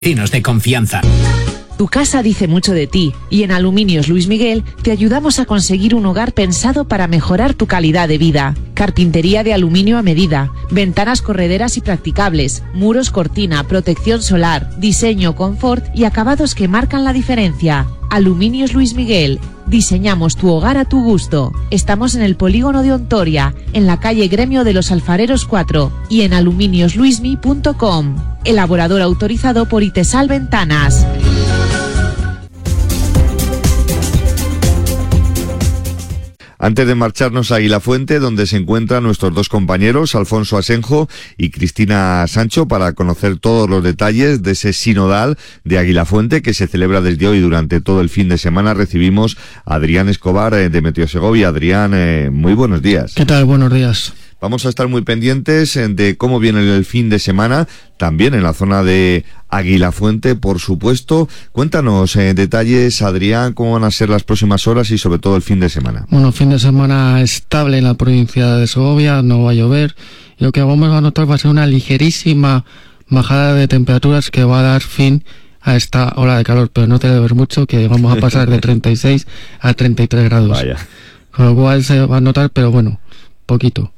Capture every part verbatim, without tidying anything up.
Vecinos de confianza. Tu casa dice mucho de ti y en Aluminios Luis Miguel te ayudamos a conseguir un hogar pensado para mejorar tu calidad de vida. Carpintería de aluminio a medida, ventanas correderas y practicables, muros cortina, protección solar, diseño, confort y acabados que marcan la diferencia. Aluminios Luis Miguel. Diseñamos tu hogar a tu gusto. Estamos en el polígono de Ontoria, en la calle Gremio de los Alfareros cuatro y en aluminios luismi punto com. Elaborador autorizado por Itesal Ventanas. Antes de marcharnos a Aguilafuente, donde se encuentran nuestros dos compañeros, Alfonso Asenjo y Cristina Sancho, para conocer todos los detalles de ese sinodal de Aguilafuente que se celebra desde hoy durante todo el fin de semana, recibimos a Adrián Escobar eh, de Meteo Segovia. Adrián, eh, muy buenos días. ¿Qué tal? Buenos días. Vamos a estar muy pendientes de cómo viene el fin de semana, también en la zona de Aguilafuente, por supuesto. Cuéntanos en detalles, Adrián, cómo van a ser las próximas horas y sobre todo el fin de semana. Bueno, fin de semana estable en la provincia de Segovia, no va a llover. Y lo que vamos a notar va a ser una ligerísima bajada de temperaturas que va a dar fin a esta ola de calor, pero no te debes mucho, que vamos a pasar de treinta y seis a treinta y tres grados. Vaya. Con lo cual se va a notar, pero bueno, poquito.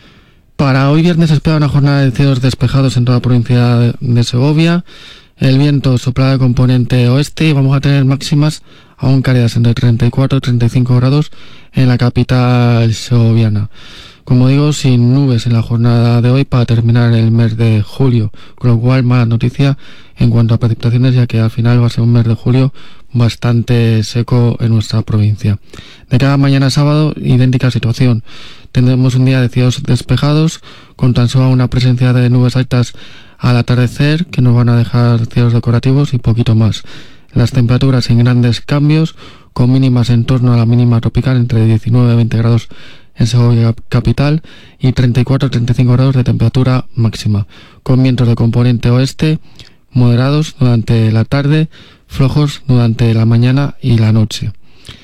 Para hoy viernes se espera una jornada de cielos despejados en toda la provincia de, de Segovia. El viento soplará de componente oeste y vamos a tener máximas aún cálidas entre treinta y cuatro y treinta y cinco grados en la capital segoviana. Como digo, sin nubes en la jornada de hoy para terminar el mes de julio, con lo cual mala noticia en cuanto a precipitaciones, ya que al final va a ser un mes de julio bastante seco en nuestra provincia. De cada mañana sábado, idéntica situación. Tendremos un día de cielos despejados, con tan solo una presencia de nubes altas al atardecer, que nos van a dejar cielos decorativos y poquito más. Las temperaturas sin grandes cambios, con mínimas en torno a la mínima tropical, entre diecinueve y veinte grados en Segovia capital y treinta y cuatro a treinta y cinco grados de temperatura máxima, con vientos de componente oeste moderados durante la tarde, flojos durante la mañana y la noche.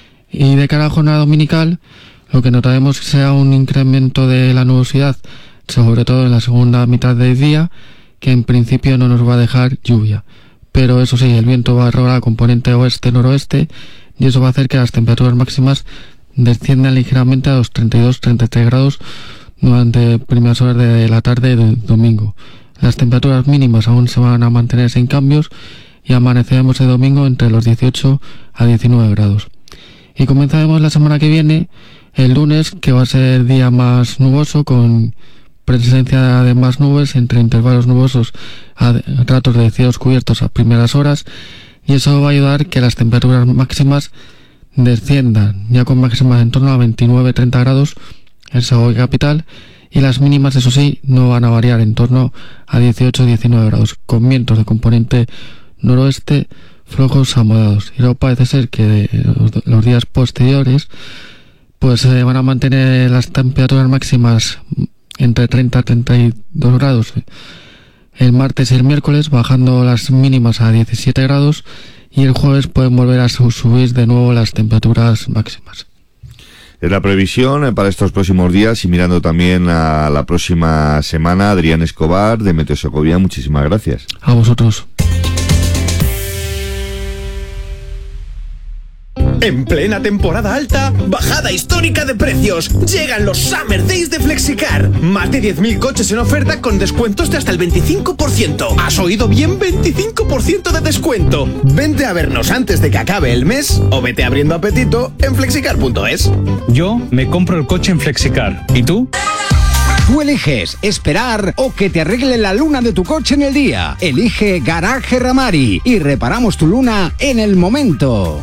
Y de cara a la jornada dominical, lo que notaremos será un incremento de la nubosidad, sobre todo en la segunda mitad del día, que en principio no nos va a dejar lluvia. Pero eso sí, el viento va a rolar a componente oeste-noroeste y eso va a hacer que las temperaturas máximas desciendan ligeramente a los treinta y dos a treinta y tres grados durante primeras horas de la tarde del domingo. Las temperaturas mínimas aún se van a mantener sin cambios y amaneceremos el domingo entre los dieciocho a diecinueve grados. Y comenzaremos la semana que viene, el lunes, que va a ser el día más nuboso, con presencia de más nubes entre intervalos nubosos a ratos de cielos cubiertos a primeras horas, y eso va a ayudar que las temperaturas máximas desciendan, ya con máximas en torno a veintinueve a treinta grados en Segovia capital, y las mínimas, eso sí, no van a variar, en torno a dieciocho a diecinueve grados, con vientos de componente noroeste flojos a moderados. Y luego parece ser que los, los días posteriores pues se eh, van a mantener las temperaturas máximas entre treinta a treinta y dos grados el martes y el miércoles, bajando las mínimas a diecisiete grados, y el jueves pueden volver a subir de nuevo las temperaturas máximas. Es la previsión para estos próximos días y mirando también a la próxima semana. Adrián Escobar de Meteo Segovia, muchísimas gracias. A vosotros. En plena temporada alta, bajada histórica de precios. Llegan los Summer Days de Flexicar. Más de diez mil coches en oferta con descuentos de hasta el veinticinco por ciento. ¿Has oído bien? veinticinco por ciento de descuento. Vente a vernos antes de que acabe el mes o vete abriendo apetito en flexicar punto es. Yo me compro el coche en Flexicar. ¿Y tú? Tú eliges esperar o que te arregle la luna de tu coche en el día. Elige Garaje Ramari y reparamos tu luna en el momento.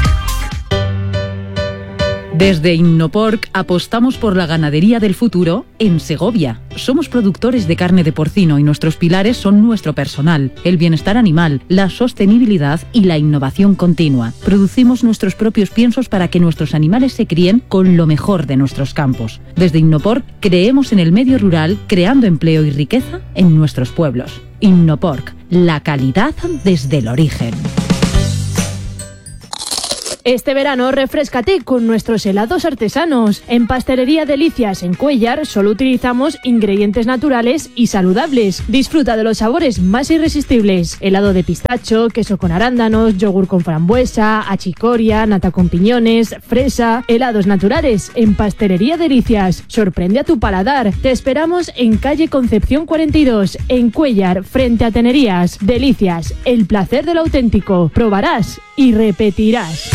Desde Innoporc apostamos por la ganadería del futuro en Segovia. Somos productores de carne de porcino y nuestros pilares son nuestro personal, el bienestar animal, la sostenibilidad y la innovación continua. Producimos nuestros propios piensos para que nuestros animales se críen con lo mejor de nuestros campos. Desde Innoporc creemos en el medio rural, creando empleo y riqueza en nuestros pueblos. Innoporc, la calidad desde el origen. Este verano refréscate con nuestros helados artesanos. En Pastelería Delicias en Cuéllar solo utilizamos ingredientes naturales y saludables. Disfruta de los sabores más irresistibles. Helado de pistacho, queso con arándanos, yogur con frambuesa, achicoria, nata con piñones, fresa. Helados naturales en Pastelería Delicias. Sorprende a tu paladar. Te esperamos en calle Concepción cuarenta y dos, en Cuéllar, frente a Tenerías. Delicias, el placer del auténtico. Probarás y repetirás.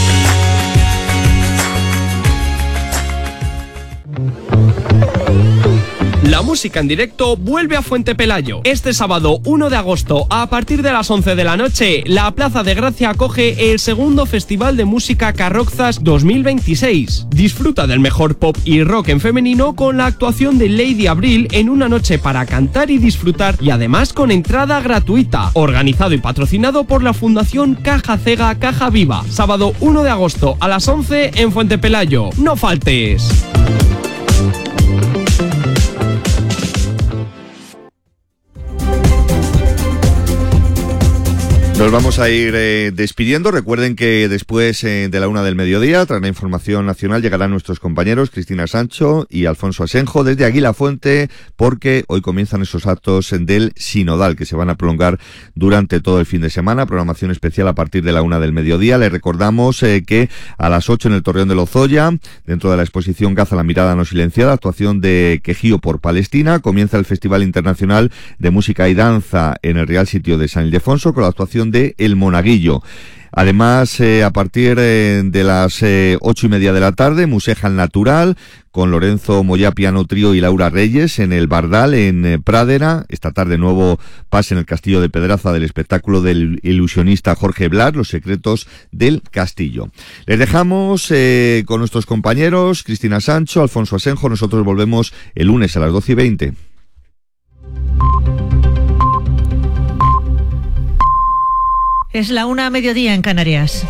La música en directo vuelve a Fuente Pelayo. Este sábado uno de agosto, a partir de las once de la noche, la Plaza de Gracia acoge el segundo Festival de Música Carrozas dos mil veintiséis. Disfruta del mejor pop y rock en femenino con la actuación de Lady Abril en una noche para cantar y disfrutar, y además con entrada gratuita. Organizado y patrocinado por la Fundación Caja Cega Caja Viva. Sábado uno de agosto a las once en Fuente Pelayo. ¡No faltes! Nos vamos a ir eh, despidiendo. Recuerden que después eh, de la una del mediodía, tras la información nacional, llegarán nuestros compañeros Cristina Sancho y Alfonso Asenjo desde Aguilafuente, porque hoy comienzan esos actos del Sinodal que se van a prolongar durante todo el fin de semana. Programación especial a partir de la una del mediodía. Les recordamos eh, que a las ocho en el Torreón de Lozoya, dentro de la exposición Gaza la mirada no silenciada, actuación de Quejío por Palestina, comienza el Festival Internacional de Música y Danza en el Real Sitio de San Ildefonso con la actuación de El Monaguillo. Además, eh, a partir eh, de las eh, ocho y media de la tarde, Museja al Natural, con Lorenzo Moyá Piano Trío y Laura Reyes en el Bardal, en eh, Pradera. Esta tarde nuevo pase en el Castillo de Pedraza del espectáculo del ilusionista Jorge Blas, Los secretos del castillo. Les dejamos eh, con nuestros compañeros Cristina Sancho, Alfonso Asenjo. Nosotros volvemos el lunes a las doce y veinte. Es la una a mediodía en Canarias.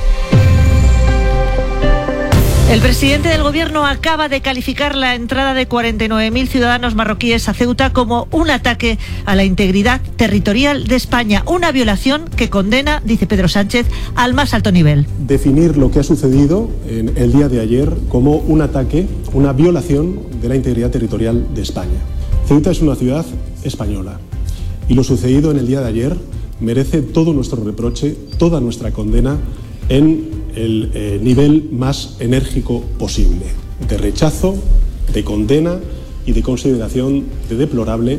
El presidente del gobierno acaba de calificar la entrada de cuarenta y nueve mil ciudadanos marroquíes a Ceuta como un ataque a la integridad territorial de España, una violación que condena, dice Pedro Sánchez, al más alto nivel. Definir lo que ha sucedido en el día de ayer como un ataque, una violación de la integridad territorial de España. Ceuta es una ciudad española y lo sucedido en el día de ayer merece todo nuestro reproche, toda nuestra condena en el eh, nivel más enérgico posible, de rechazo, de condena y de consideración de deplorable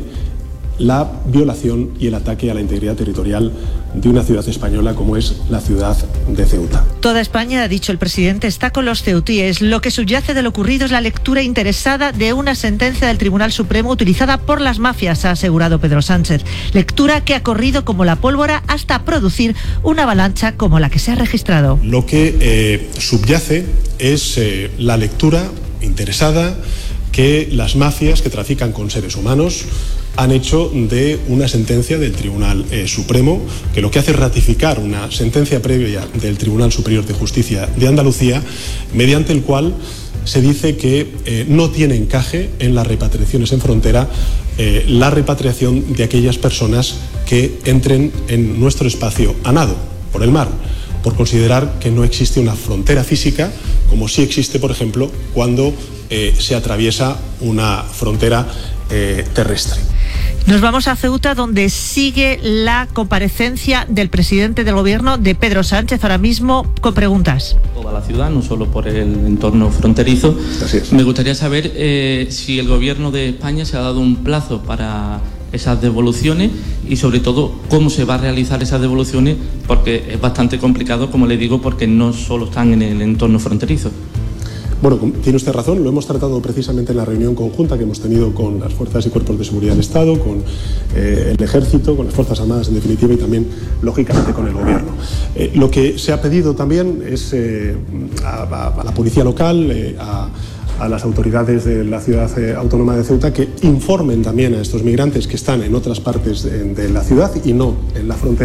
la violación y el ataque a la integridad territorial de una ciudad española como es la ciudad de Ceuta. Toda España, ha dicho el presidente, está con los ceutíes. Lo que subyace de lo ocurrido es la lectura interesada de una sentencia del Tribunal Supremo utilizada por las mafias, ha asegurado Pedro Sánchez. Lectura que ha corrido como la pólvora hasta producir una avalancha como la que se ha registrado. Lo que eh, subyace es eh, la lectura interesada que las mafias que trafican con seres humanos han hecho de una sentencia del Tribunal eh, Supremo, que lo que hace es ratificar una sentencia previa del Tribunal Superior de Justicia de Andalucía, mediante el cual se dice que eh, no tiene encaje en las repatriaciones en frontera eh, la repatriación de aquellas personas que entren en nuestro espacio a nado, por el mar, por considerar que no existe una frontera física, como sí existe, por ejemplo, cuando eh, se atraviesa una frontera eh, terrestre. Nos vamos a Ceuta, donde sigue la comparecencia del presidente del gobierno, de Pedro Sánchez, ahora mismo con preguntas. Toda la ciudad, no solo por el entorno fronterizo. Así es. Me gustaría saber eh, si el gobierno de España se ha dado un plazo para esas devoluciones y sobre todo cómo se va a realizar esas devoluciones, porque es bastante complicado, como le digo, porque no solo están en el entorno fronterizo. Bueno, tiene usted razón, lo hemos tratado precisamente en la reunión conjunta que hemos tenido con las fuerzas y cuerpos de seguridad del Estado, con eh, el Ejército, con las Fuerzas Armadas en definitiva y también, lógicamente, con el Gobierno. Eh, lo que se ha pedido también es eh, a, a, a la Policía Local, eh, a, a las autoridades de la Ciudad eh, Autónoma de Ceuta, que informen también a estos migrantes que están en otras partes de, de la ciudad y no en la frontera,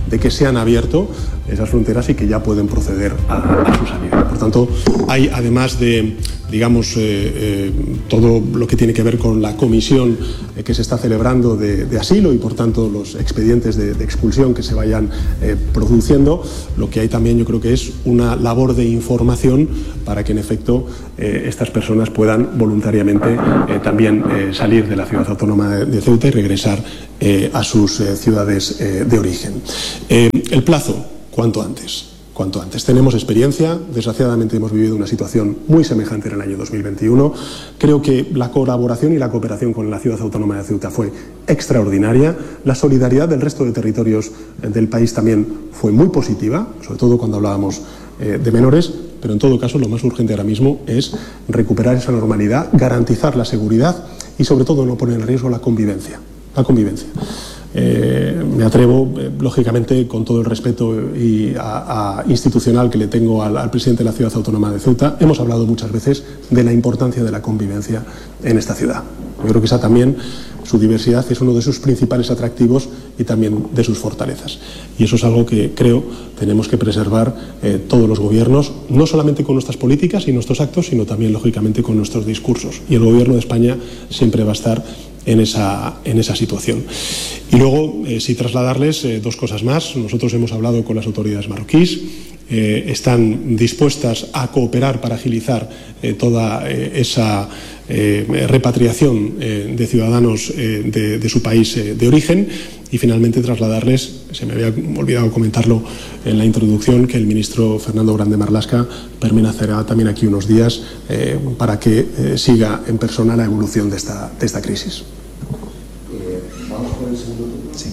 de que se han abierto esas fronteras y que ya pueden proceder a, a su salida. Por tanto, hay, además de, digamos, eh, eh, todo lo que tiene que ver con la comisión eh, que se está celebrando de, de asilo y, por tanto, los expedientes de, de expulsión que se vayan eh, produciendo, lo que hay también, yo creo que es una labor de información para que, en efecto, eh, estas personas puedan voluntariamente eh, también eh, salir de la ciudad autónoma de, de Ceuta y regresar eh, a sus eh, ciudades eh, de origen. Eh, el plazo, cuanto antes. Cuanto antes. Tenemos experiencia, desgraciadamente hemos vivido una situación muy semejante en el año dos mil veintiuno. Creo que la colaboración y la cooperación con la ciudad autónoma de Ceuta fue extraordinaria. La solidaridad del resto de territorios del país también fue muy positiva, sobre todo cuando hablábamos eh, de menores, pero en todo caso lo más urgente ahora mismo es recuperar esa normalidad, garantizar la seguridad y sobre todo no poner en riesgo la convivencia. La convivencia. Eh, me atrevo, eh, lógicamente, con todo el respeto y a, a institucional que le tengo al, al presidente de la ciudad autónoma de Ceuta, hemos hablado muchas veces de la importancia de la convivencia en esta ciudad. Yo creo que esa también, su diversidad es uno de sus principales atractivos y también de sus fortalezas. Y eso es algo que creo tenemos que preservar eh, todos los gobiernos, no solamente con nuestras políticas y nuestros actos, sino también, lógicamente, con nuestros discursos. Y el gobierno de España siempre va a estar en esa, en esa situación. Y luego, eh, sí trasladarles eh, dos cosas más. Nosotros hemos hablado con las autoridades marroquíes, eh, están dispuestas a cooperar para agilizar eh, toda eh, esa eh, repatriación eh, de ciudadanos eh, de, de su país eh, de origen. Y finalmente trasladarles, se me había olvidado comentarlo en la introducción, que el ministro Fernando Grande Marlaska permanecerá también aquí unos días eh, para que eh, siga en persona la evolución de esta, de esta crisis. Eh, vamos con el segundo. Sí.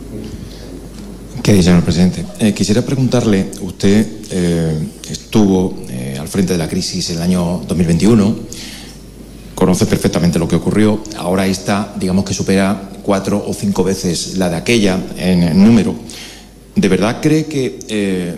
¿Qué dice, señor presidente? Eh, quisiera preguntarle, usted eh, estuvo eh, al frente de la crisis el año dos mil veintiuno, conoce perfectamente lo que ocurrió, ahora está, digamos que supera cuatro o cinco veces la de aquella en número. ¿De verdad cree que eh,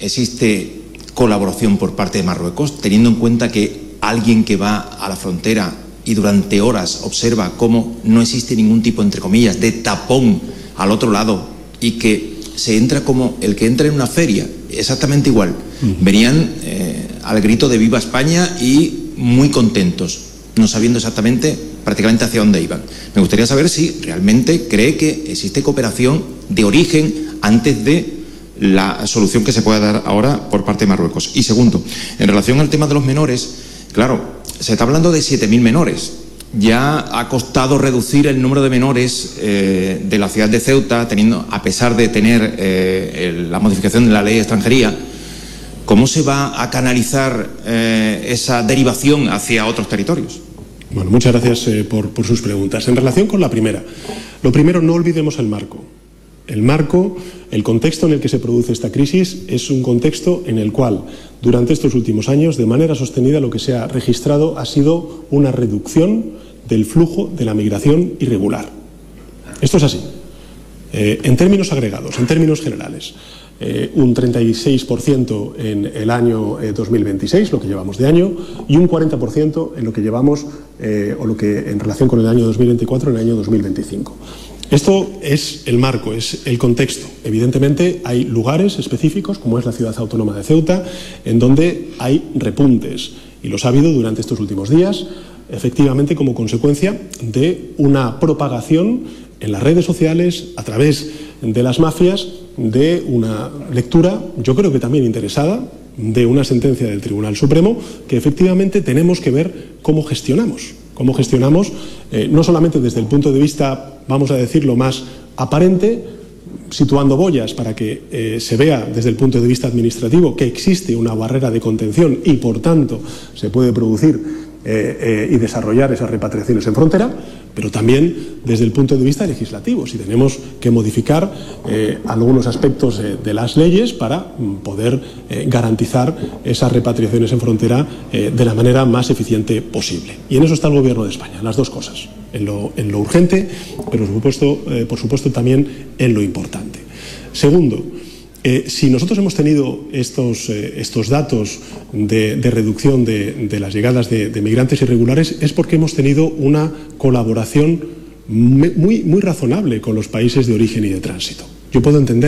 existe colaboración por parte de Marruecos, teniendo en cuenta que alguien que va a la frontera y durante horas observa cómo no existe ningún tipo, entre comillas, de tapón al otro lado y que se entra como el que entra en una feria, exactamente igual? Mm. Venían eh, al grito de Viva España y muy contentos, no sabiendo exactamente prácticamente hacia dónde iban. Me gustaría saber si realmente cree que existe cooperación de origen antes de la solución que se pueda dar ahora por parte de Marruecos. Y segundo, en relación al tema de los menores, claro, se está hablando de siete mil menores. Ya ha costado reducir el número de menores eh, de la ciudad de Ceuta, teniendo, a pesar de tener eh, el, la modificación de la ley de extranjería. ¿Cómo se va a canalizar eh, esa derivación hacia otros territorios? Bueno, muchas gracias eh, por, por sus preguntas. En relación con la primera, lo primero, no olvidemos el marco. El marco, el contexto en el que se produce esta crisis es un contexto en el cual, durante estos últimos años, de manera sostenida, lo que se ha registrado ha sido una reducción del flujo de la migración irregular. Esto es así. Eh, en términos agregados, en términos generales, eh, un treinta y seis por ciento en el año eh, dos mil veintiséis, lo que llevamos de año, y un cuarenta por ciento en lo que llevamos, eh, o lo que en relación con el año dos mil veinticuatro, en el año dos mil veinticinco. Esto es el marco, es el contexto. Evidentemente hay lugares específicos, como es la ciudad autónoma de Ceuta, en donde hay repuntes, y los ha habido durante estos últimos días, efectivamente como consecuencia de una propagación en las redes sociales, a través de las mafias, de una lectura, yo creo que también interesada, de una sentencia del Tribunal Supremo, que efectivamente tenemos que ver cómo gestionamos. Cómo gestionamos, eh, no solamente desde el punto de vista, vamos a decirlo, más aparente, situando boyas para que eh, se vea desde el punto de vista administrativo que existe una barrera de contención y, por tanto, se puede producir eh, eh, y desarrollar esas repatriaciones en frontera, pero también desde el punto de vista legislativo, si tenemos que modificar eh, algunos aspectos eh, de las leyes para mm, poder eh, garantizar esas repatriaciones en frontera eh, de la manera más eficiente posible. Y en eso está el Gobierno de España, las dos cosas, en lo, en lo urgente, pero por supuesto, eh, por supuesto también en lo importante. Segundo, Eh, si nosotros hemos tenido estos, eh, estos datos de, de reducción de, de las llegadas de, de migrantes irregulares, es porque hemos tenido una colaboración muy, muy razonable con los países de origen y de tránsito. Yo puedo entender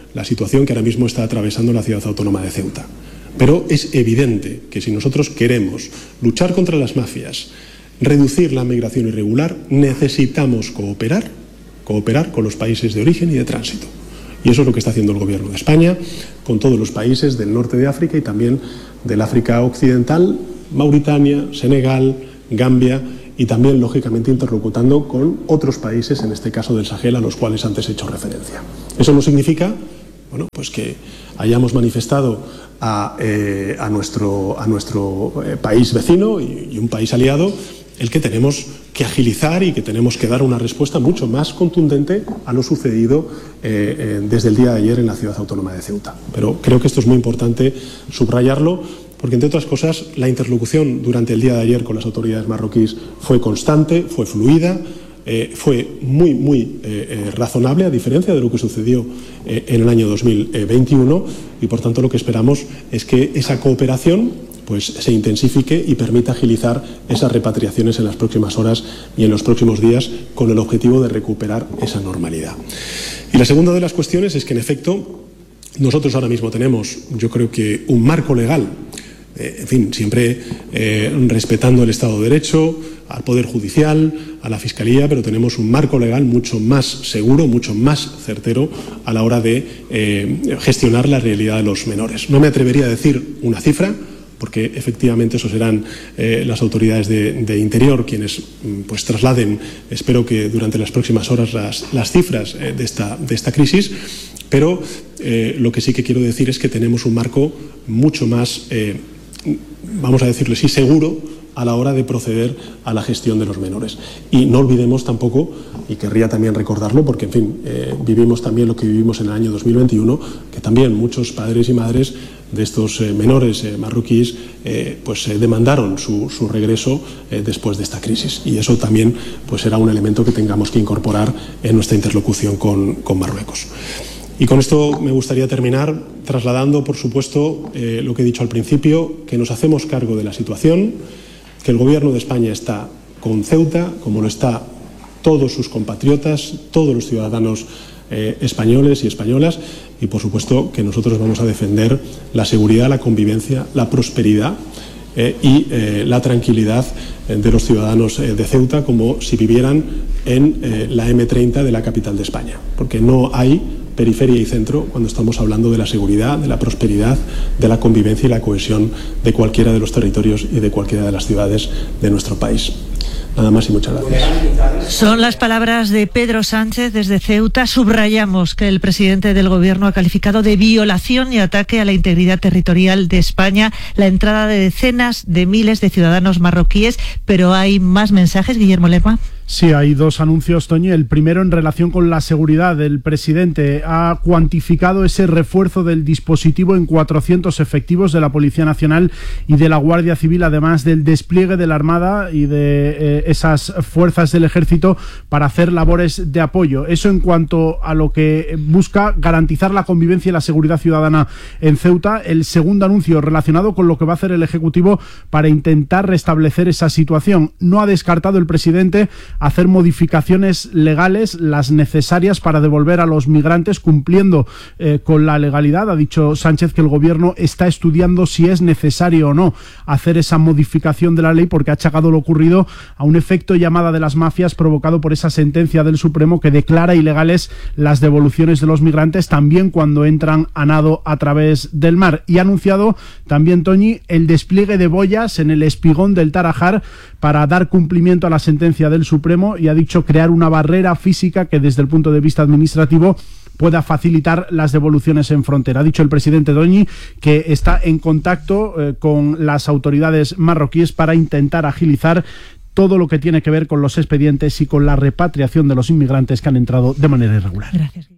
la situación que ahora mismo está atravesando la ciudad autónoma de Ceuta. Pero es evidente que si nosotros queremos luchar contra las mafias, reducir la migración irregular, necesitamos cooperar, cooperar con los países de origen y de tránsito. Y eso es lo que está haciendo el Gobierno de España con todos los países del norte de África y también del África Occidental, Mauritania, Senegal, Gambia y también, lógicamente, interlocutando con otros países, en este caso del Sahel, a los cuales antes he hecho referencia. Eso no significa, bueno, pues que hayamos manifestado a, eh, a nuestro, a nuestro eh, país vecino y, y un país aliado el que tenemos que agilizar y que tenemos que dar una respuesta mucho más contundente a lo sucedido eh, eh, desde el día de ayer en la ciudad autónoma de Ceuta. Pero creo que esto es muy importante subrayarlo, porque, entre otras cosas, la interlocución durante el día de ayer con las autoridades marroquíes fue constante, fue fluida, eh, fue muy, muy eh, eh, razonable, a diferencia de lo que sucedió eh, en el año dos mil veintiuno, y, por tanto, lo que esperamos es que esa cooperación pues se intensifique y permita agilizar esas repatriaciones en las próximas horas y en los próximos días, con el objetivo de recuperar esa normalidad. Y la segunda de las cuestiones es que, en efecto, nosotros ahora mismo tenemos, yo creo que, un marco legal, eh, en fin, siempre eh, respetando el Estado de Derecho, al Poder Judicial, a la Fiscalía, pero tenemos un marco legal mucho más seguro, mucho más certero a la hora de eh, gestionar la realidad de los menores. No me atrevería a decir una cifra, porque efectivamente eso serán eh, las autoridades de, de Interior quienes pues trasladen, espero que durante las próximas horas, las, las cifras eh, de, esta, de esta crisis, pero eh, lo que sí que quiero decir es que tenemos un marco mucho más, eh, vamos a decirlo así, seguro a la hora de proceder a la gestión de los menores. Y no olvidemos tampoco, y querría también recordarlo, porque en fin, eh, vivimos también lo que vivimos en el año dos mil veintiuno, que también muchos padres y madres de estos eh, menores eh, marroquíes eh, pues eh, demandaron su, su regreso eh, después de esta crisis, y eso también pues será un elemento que tengamos que incorporar en nuestra interlocución con, con Marruecos. Y con esto me gustaría terminar trasladando, por supuesto, eh, lo que he dicho al principio, que nos hacemos cargo de la situación, que el Gobierno de España está con Ceuta, como lo está todos sus compatriotas, todos los ciudadanos eh, españoles y españolas, y por supuesto que nosotros vamos a defender la seguridad, la convivencia, la prosperidad eh, y eh, la tranquilidad de los ciudadanos eh, de Ceuta, como si vivieran en eh, la eme treinta de la capital de España, porque no hay periferia y centro cuando estamos hablando de la seguridad, de la prosperidad, de la convivencia y la cohesión de cualquiera de los territorios y de cualquiera de las ciudades de nuestro país. Nada más y muchas gracias. Son las palabras de Pedro Sánchez desde Ceuta. Subrayamos que el presidente del Gobierno ha calificado de violación y ataque a la integridad territorial de España la entrada de decenas de miles de ciudadanos marroquíes, pero hay más mensajes, Guillermo Lerma. Sí, hay dos anuncios, Toñi. El primero en relación con la seguridad. El presidente ha cuantificado ese refuerzo del dispositivo en cuatrocientos efectivos de la Policía Nacional y de la Guardia Civil, además del despliegue de la Armada y de eh, esas fuerzas del Ejército para hacer labores de apoyo. Eso en cuanto a lo que busca garantizar la convivencia y la seguridad ciudadana en Ceuta. El segundo anuncio relacionado con lo que va a hacer el Ejecutivo para intentar restablecer esa situación. No ha descartado el presidente hacer modificaciones legales, las necesarias para devolver a los migrantes cumpliendo eh, con la legalidad. Ha dicho Sánchez que el Gobierno está estudiando si es necesario o no hacer esa modificación de la ley, porque ha achacado lo ocurrido a un efecto llamada de las mafias provocado por esa sentencia del Supremo que declara ilegales las devoluciones de los migrantes, también cuando entran a nado a través del mar. Y ha anunciado también, Toñi, el despliegue de boyas en el espigón del Tarajal para dar cumplimiento a la sentencia del Supremo, y ha dicho crear una barrera física que desde el punto de vista administrativo pueda facilitar las devoluciones en frontera. Ha dicho el presidente Doñi que está en contacto eh, con las autoridades marroquíes para intentar agilizar todo lo que tiene que ver con los expedientes y con la repatriación de los inmigrantes que han entrado de manera irregular. Gracias.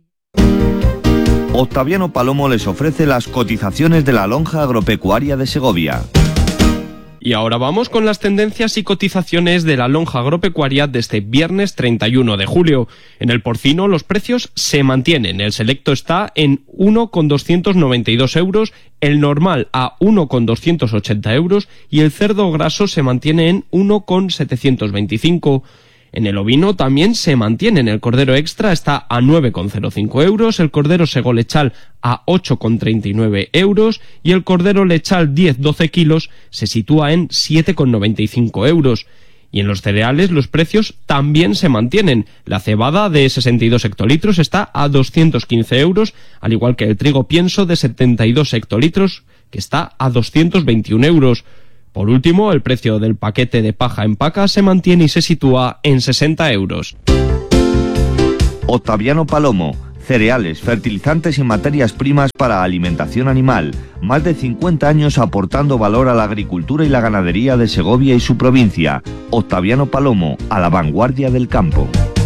Octaviano Palomo les ofrece las cotizaciones de la lonja agropecuaria de Segovia. Y ahora vamos con las tendencias y cotizaciones de la lonja agropecuaria de este viernes treinta y uno de julio. En el porcino los precios se mantienen. El selecto está en uno coma doscientos noventa y dos euros, el normal a uno coma doscientos ochenta euros y el cerdo graso se mantiene en uno coma setecientos veinticinco. En el ovino también se mantienen. El cordero extra está a nueve coma cero cinco euros, el cordero segolechal a ocho coma treinta y nueve euros y el cordero lechal diez doce kilos se sitúa en siete coma noventa y cinco euros. Y en los cereales los precios también se mantienen. La cebada de sesenta y dos hectolitros está a doscientos quince euros, al igual que el trigo pienso de setenta y dos hectolitros, que está a doscientos veintiún euros. Por último, el precio del paquete de paja en paca se mantiene y se sitúa en sesenta euros. Octaviano Palomo. Cereales, fertilizantes y materias primas para alimentación animal. Más de cincuenta años aportando valor a la agricultura y la ganadería de Segovia y su provincia. Octaviano Palomo, a la vanguardia del campo.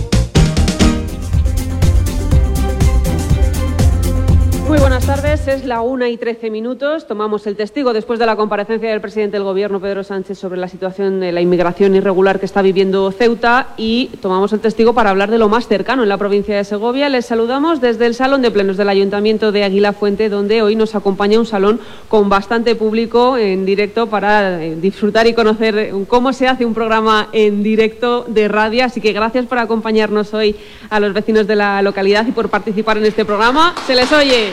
Muy buenas tardes, es la una y trece minutos. Tomamos el testigo después de la comparecencia del presidente del Gobierno, Pedro Sánchez, sobre la situación de la inmigración irregular que está viviendo Ceuta, y tomamos el testigo para hablar de lo más cercano en la provincia de Segovia. Les saludamos desde el Salón de Plenos del Ayuntamiento de Aguilafuente, donde hoy nos acompaña un salón con bastante público en directo para disfrutar y conocer cómo se hace un programa en directo de radio. Así que gracias por acompañarnos hoy a los vecinos de la localidad y por participar en este programa. ¡Se les oye!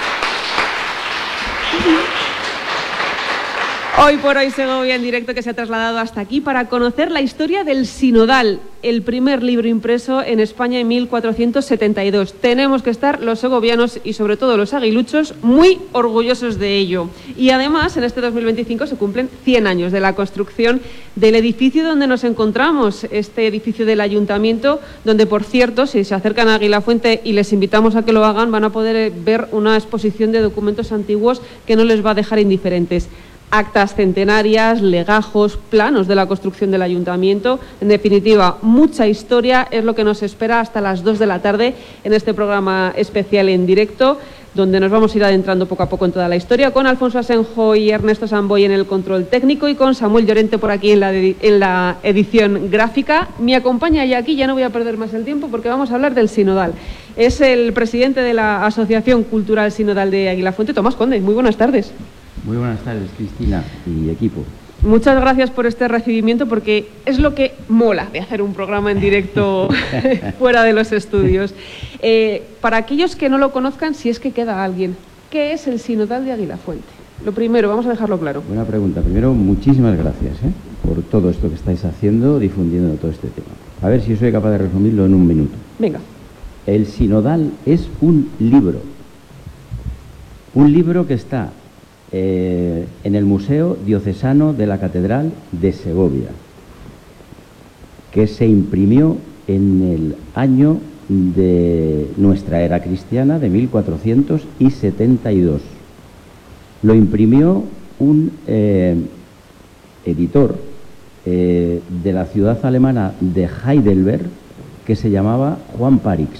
Hoy por hoy Segovia en directo, que se ha trasladado hasta aquí para conocer la historia del Sinodal, el primer libro impreso en España en mil cuatrocientos setenta y dos. Tenemos que estar los segovianos y sobre todo los aguiluchos muy orgullosos de ello. Y además en este dos mil veinticinco se cumplen cien años de la construcción del edificio donde nos encontramos, este edificio del Ayuntamiento, donde por cierto, si se acercan a Aguilafuente, y les invitamos a que lo hagan, van a poder ver una exposición de documentos antiguos que no les va a dejar indiferentes. Actas centenarias, legajos, planos de la construcción del Ayuntamiento. En definitiva, mucha historia es lo que nos espera hasta las dos de la tarde en este programa especial en directo, donde nos vamos a ir adentrando poco a poco en toda la historia, con Alfonso Asenjo y Ernesto Samboy en el control técnico y con Samuel Llorente por aquí en la, de, en la edición gráfica. Me acompaña ya aquí, ya no voy a perder más el tiempo porque vamos a hablar del Sinodal. Es el presidente de la Asociación Cultural Sinodal de Aguilafuente, Tomás Conde. Muy buenas tardes. Muy buenas tardes, Cristina y equipo. Muchas gracias por este recibimiento, porque es lo que mola de hacer un programa en directo fuera de los estudios. Eh, para aquellos que no lo conozcan, si es que queda alguien, ¿qué es el Sinodal de Aguilafuente? Lo primero, vamos a dejarlo claro. Buena pregunta. Primero, muchísimas gracias ¿eh? por todo esto que estáis haciendo, difundiendo todo este tema. A ver si soy capaz de resumirlo en un minuto. Venga. El Sinodal es un libro. Un libro que está Eh, en el Museo Diocesano de la Catedral de Segovia, que se imprimió en el año de nuestra era cristiana de mil cuatrocientos setenta y dos. Lo imprimió un eh, editor eh, de la ciudad alemana de Heidelberg, que se llamaba Juan Parix.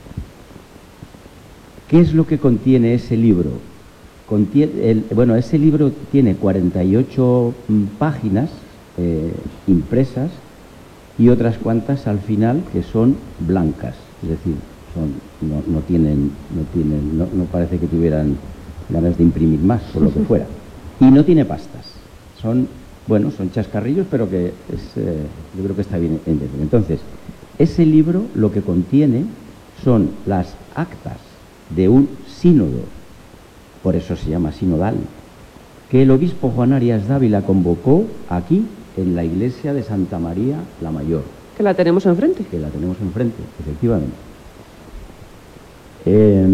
¿Qué es lo que contiene ese libro? Contiene, el, bueno, ese libro tiene cuarenta y ocho páginas eh, impresas y otras cuantas al final que son blancas, es decir, son, no, no tienen, no tienen, no, no parece que tuvieran ganas de imprimir más, por lo que fuera. Y no tiene pastas, son, bueno, son chascarrillos, pero que es, eh, yo creo que está bien entendido. Entonces, ese libro lo que contiene son las actas de un sínodo, por eso se llama Sinodal, que el obispo Juan Arias Dávila convocó aquí, en la iglesia de Santa María la Mayor. Que la tenemos enfrente. Que la tenemos enfrente, efectivamente. Eh,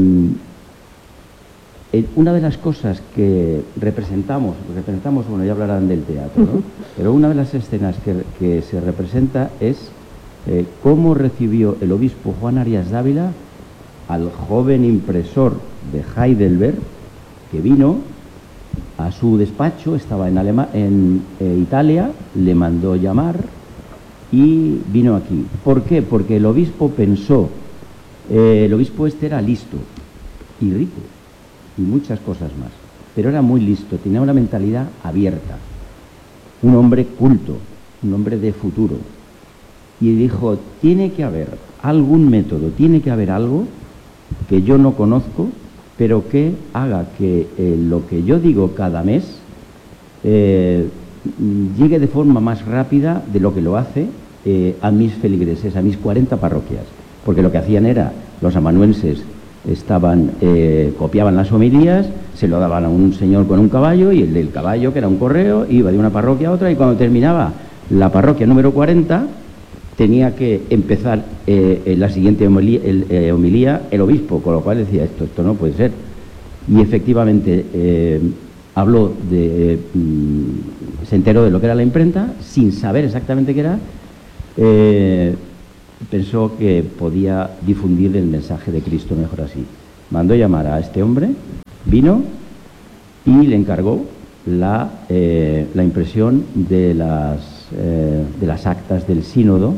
eh, una de las cosas que representamos, representamos, bueno, ya hablarán del teatro, ¿no? Pero una de las escenas que, que se representa es eh, cómo recibió el obispo Juan Arias Dávila al joven impresor de Heidelberg, que vino a su despacho, estaba en, Alema en eh, Italia, le mandó llamar y vino aquí. ¿Por qué? Porque el obispo pensó, eh, el obispo este era listo y rico y muchas cosas más, pero era muy listo, tenía una mentalidad abierta, un hombre culto, un hombre de futuro, y dijo, tiene que haber algún método, tiene que haber algo que yo no conozco, pero que haga que eh, lo que yo digo cada mes eh, llegue de forma más rápida de lo que lo hace eh, a mis feligreses, a mis cuarenta parroquias, porque lo que hacían era, los amanuenses estaban, eh, copiaban las homilías, se lo daban a un señor con un caballo, y el del caballo, que era un correo, iba de una parroquia a otra, y cuando terminaba la parroquia número cuarenta, tenía que empezar eh, la siguiente homilía el, eh, homilía el obispo, con lo cual decía, esto, esto no puede ser. Y efectivamente eh, habló de, eh, se enteró de lo que era la imprenta, sin saber exactamente qué era, eh, pensó que podía difundir el mensaje de Cristo mejor así. Mandó llamar a este hombre, vino y le encargó la, eh, la impresión de las, eh, de las actas del sínodo.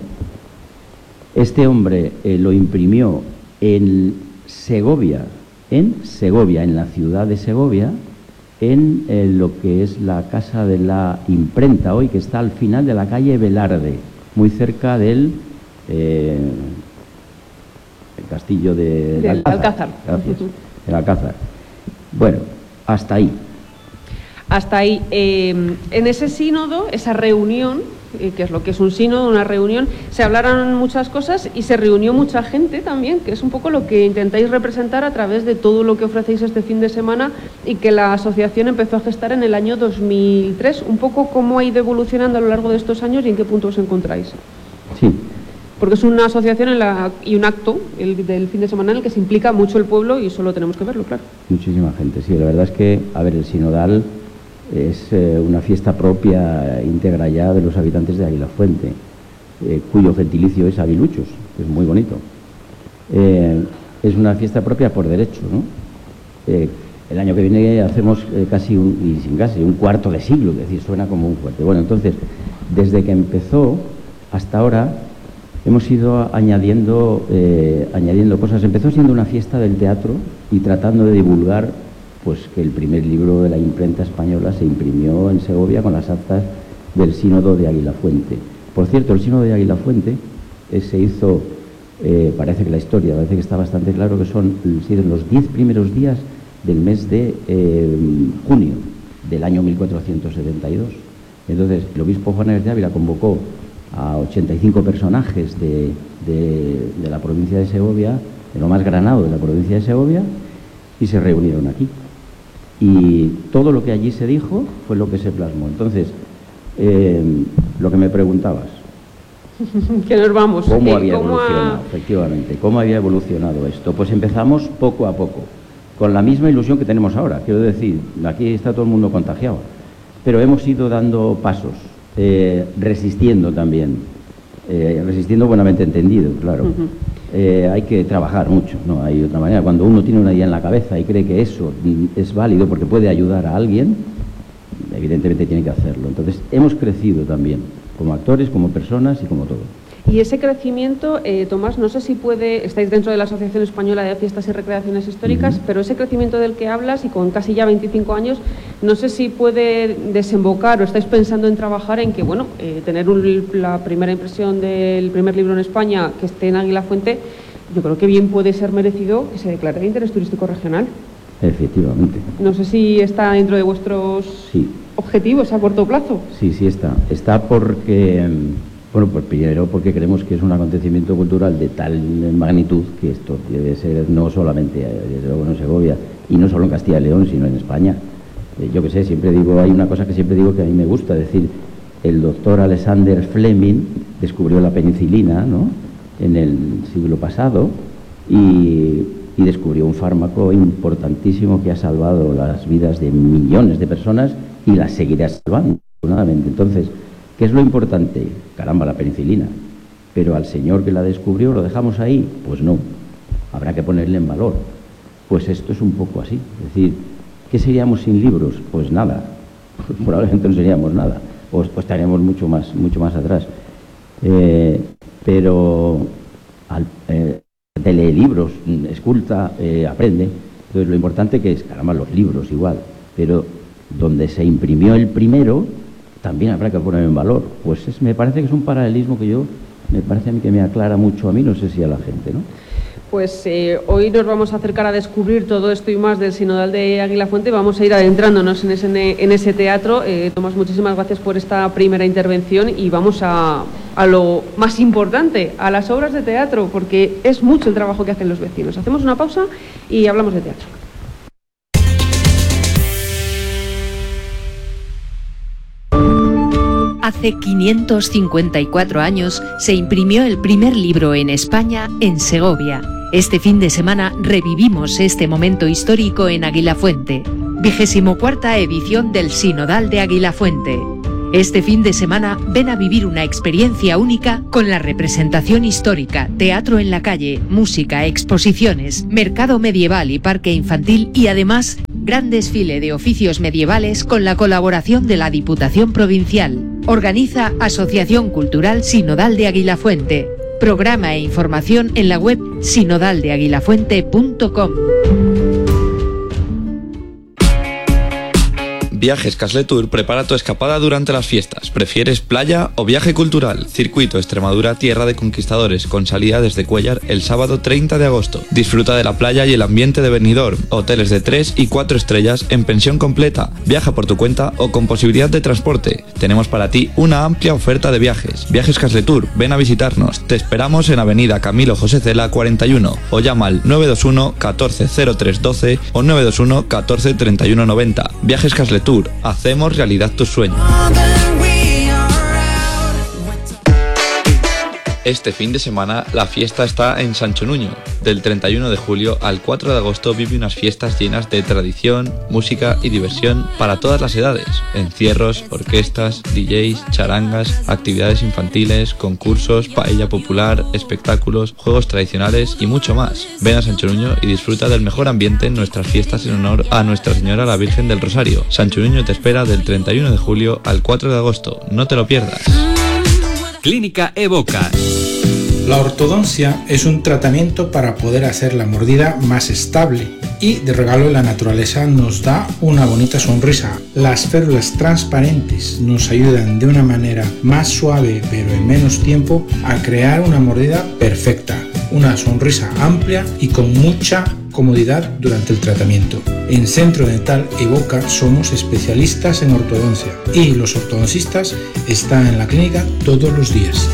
Este hombre eh, lo imprimió en Segovia, en Segovia, en la ciudad de Segovia, en eh, lo que es la casa de la imprenta hoy, que está al final de la calle Velarde, muy cerca del eh, el castillo de, del Alcázar. Alcázar. Gracias, el Alcázar. Bueno, hasta ahí. Hasta ahí. Eh, en ese sínodo, esa reunión, eh, que es lo que es un sínodo, una reunión, se hablaron muchas cosas y se reunió mucha gente también, que es un poco lo que intentáis representar a través de todo lo que ofrecéis este fin de semana y que la asociación empezó a gestar en el año dos mil tres. Un poco cómo ha ido evolucionando a lo largo de estos años y en qué punto os encontráis. Sí. Porque es una asociación en la, y un acto el, del fin de semana en el que se implica mucho el pueblo y solo tenemos que verlo, claro. Muchísima gente, sí. La verdad es que, a ver, el sinodal es eh, una fiesta propia, íntegra ya de los habitantes de Aguilafuente, eh, cuyo gentilicio es aguiluchos, que es muy bonito. Eh, es una fiesta propia por derecho, ¿no? Eh, el año que viene hacemos eh, casi, un, y sin casi, un cuarto de siglo, es decir, suena como un fuerte. Bueno, entonces, desde que empezó hasta ahora, hemos ido añadiendo, eh, añadiendo cosas. Empezó siendo una fiesta del teatro y tratando de divulgar pues que el primer libro de la imprenta española se imprimió en Segovia con las actas del sínodo de Aguilafuente. Por cierto, el sínodo de Aguilafuente eh, se hizo, eh, parece que la historia, parece que está bastante claro que son los diez primeros días del mes de eh, junio del año mil cuatrocientos setenta y dos. Entonces, el obispo Juan Arias de Ávila convocó a ochenta y cinco personajes de, de, de la provincia de Segovia, de lo más granado de la provincia de Segovia, y se reunieron aquí. Y todo lo que allí se dijo fue lo que se plasmó. Entonces, eh, lo que me preguntabas. Que nos vamos. ¿Cómo eh, había ¿cómo evolucionado? ha... Efectivamente, ¿cómo había evolucionado esto? Pues empezamos poco a poco, con la misma ilusión que tenemos ahora. Quiero decir, aquí está todo el mundo contagiado, pero hemos ido dando pasos, eh, resistiendo también, eh, resistiendo buenamente entendido, claro. Uh-huh. Eh, hay que trabajar mucho, no hay otra manera. Cuando uno tiene una idea en la cabeza y cree que eso es válido porque puede ayudar a alguien, evidentemente tiene que hacerlo. Entonces, hemos crecido también, como actores, como personas y como todo. Y ese crecimiento, eh, Tomás, no sé si puede, estáis dentro de la Asociación Española de Fiestas y Recreaciones Históricas, uh-huh. pero ese crecimiento del que hablas y con casi ya veinticinco años, no sé si puede desembocar o estáis pensando en trabajar en que, bueno, eh, tener un, la primera impresión del primer libro en España que esté en Aguilafuente, yo creo que bien puede ser merecido que se declare de interés turístico regional. Efectivamente. No sé si está dentro de vuestros sí. objetivos a corto plazo. Sí, sí está. Está porque... Bueno, pues primero porque creemos que es un acontecimiento cultural de tal magnitud que esto debe ser no solamente, desde luego, en Segovia, y no solo en Castilla y León, sino en España. Eh, yo que sé, siempre digo, hay una cosa que siempre digo que a mí me gusta, decir, el doctor Alexander Fleming descubrió la penicilina, ¿no?, en el siglo pasado, y, y descubrió un fármaco importantísimo que ha salvado las vidas de millones de personas y las seguirá salvando, afortunadamente. Entonces, ¿qué es lo importante? Caramba, la penicilina. Pero al señor que la descubrió, ¿lo dejamos ahí? Pues no. Habrá que ponerle en valor. Pues esto es un poco así. Es decir, ¿qué seríamos sin libros? Pues nada. Pues probablemente no seríamos nada. O pues estaríamos mucho más, mucho más atrás. Eh, pero al, eh, te lee libros, esculta, eh, aprende. Entonces lo importante que es, caramba, los libros igual. Pero donde se imprimió el primero, también habrá que poner en valor. Pues es, me parece que es un paralelismo que yo me parece a mí que me aclara mucho a mí, no sé si a la gente, ¿no? Pues eh, hoy nos vamos a acercar a descubrir todo esto y más del Sinodal de Aguilafuente. Vamos a ir adentrándonos en ese, en ese teatro. Eh, Tomás, muchísimas gracias por esta primera intervención y vamos a, a lo más importante, a las obras de teatro, porque es mucho el trabajo que hacen los vecinos. Hacemos una pausa y hablamos de teatro. Hace quinientos cincuenta y cuatro años se imprimió el primer libro en España, en Segovia. Este fin de semana revivimos este momento histórico en Aguilafuente. Vigésimo cuarta edición del Sinodal de Aguilafuente. Este fin de semana ven a vivir una experiencia única con la representación histórica, teatro en la calle, música, exposiciones, mercado medieval y parque infantil y además gran desfile de oficios medievales con la colaboración de la Diputación Provincial. Organiza Asociación Cultural Sinodal de Aguilafuente. Programa e información en la web sinodal de aguilafuente punto com. Viajes Casletour prepara tu escapada durante las fiestas. ¿Prefieres playa o viaje cultural? Circuito Extremadura Tierra de Conquistadores con salida desde Cuéllar el sábado treinta de agosto. Disfruta de la playa y el ambiente de Benidorm. Hoteles de tres y cuatro estrellas en pensión completa. Viaja por tu cuenta o con posibilidad de transporte. Tenemos para ti una amplia oferta de viajes. Viajes Casletour, ven a visitarnos. Te esperamos en Avenida Camilo José Cela cuarenta y uno o llama al nueve dos uno catorce cero tres doce o nueve dos uno catorce treinta y uno noventa. Viajes Casletour. Hacemos realidad tus sueños. Este fin de semana la fiesta está en Sancho Nuño. Del treinta y uno de julio al cuatro de agosto vive unas fiestas llenas de tradición, música y diversión para todas las edades. Encierros, orquestas, D Js, charangas, actividades infantiles, concursos, paella popular, espectáculos, juegos tradicionales y mucho más. Ven a Sancho Nuño y disfruta del mejor ambiente en nuestras fiestas en honor a Nuestra Señora la Virgen del Rosario. Sancho Nuño te espera del treinta y uno de julio al cuatro de agosto. No te lo pierdas. Clínica Evoca. La ortodoncia es un tratamiento para poder hacer la mordida más estable y de regalo la naturaleza nos da una bonita sonrisa. Las férulas transparentes nos ayudan de una manera más suave pero en menos tiempo a crear una mordida perfecta, una sonrisa amplia y con mucha comodidad durante el tratamiento. En Centro Dental Evoca somos especialistas en ortodoncia y los ortodoncistas están en la clínica todos los días.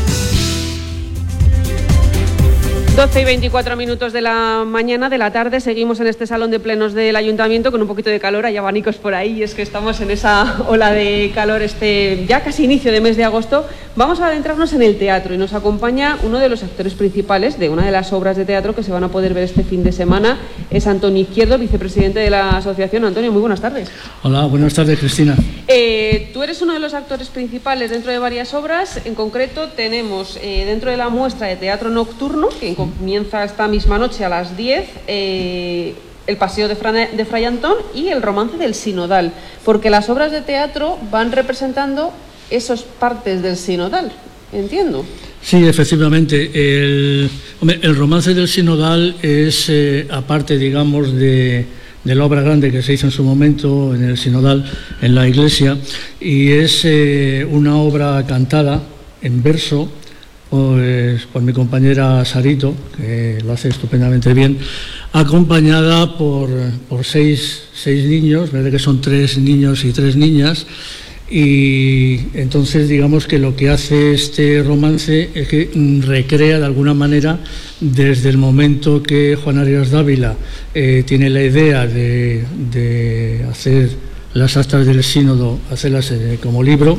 doce y veinticuatro minutos de la mañana, de la tarde, seguimos en este salón de plenos del Ayuntamiento con un poquito de calor, hay abanicos por ahí y es que estamos en esa ola de calor este ya casi inicio de mes de agosto. Vamos a adentrarnos en el teatro y nos acompaña uno de los actores principales de una de las obras de teatro que se van a poder ver este fin de semana, es Antonio Izquierdo, vicepresidente de la asociación. Antonio, muy buenas tardes. Hola, buenas tardes, Cristina. Eh, tú eres uno de los actores principales dentro de varias obras, en concreto tenemos eh, dentro de la muestra de teatro nocturno, que comienza esta misma noche a las diez, eh, el Paseo de, Fra de Fray Antón y el Romance del Sinodal, porque las obras de teatro van representando esas partes del Sinodal, entiendo. Sí, efectivamente, el, hombre, el Romance del Sinodal es, eh, aparte, digamos, de, de la obra grande que se hizo en su momento en el Sinodal, en la iglesia, y es eh, una obra cantada en verso, Pues, por mi compañera Sarito, que lo hace estupendamente bien, acompañada por, por seis, seis niños, verdad que son tres niños y tres niñas, y entonces digamos que lo que hace este romance es que recrea de alguna manera desde el momento que Juan Arias Dávila eh, tiene la idea de, de hacer las actas del sínodo, hacerlas eh, como libro,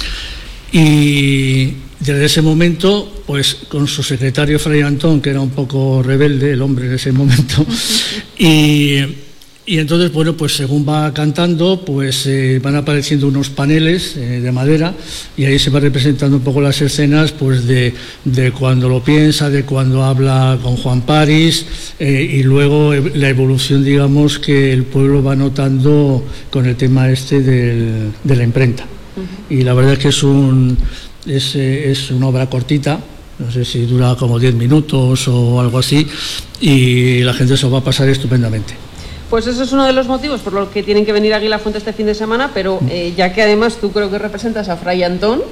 y desde ese momento, pues con su secretario Fray Antón, que era un poco rebelde, el hombre en ese momento, y, y entonces, bueno, pues según va cantando, pues eh, van apareciendo unos paneles eh, de madera y ahí se va representando un poco las escenas, pues de, de cuando lo piensa, de cuando habla con Juan París eh, y luego la evolución, digamos, que el pueblo va notando con el tema este del, de la imprenta. Uh-huh. Y la verdad es que es un... Es, es una obra cortita, no sé si dura como diez minutos o algo así, y la gente se lo va a pasar estupendamente. Pues eso es uno de los motivos por los que tienen que venir a Aguilafuente este fin de semana, pero eh, ya que además tú creo que representas a Fray Antón,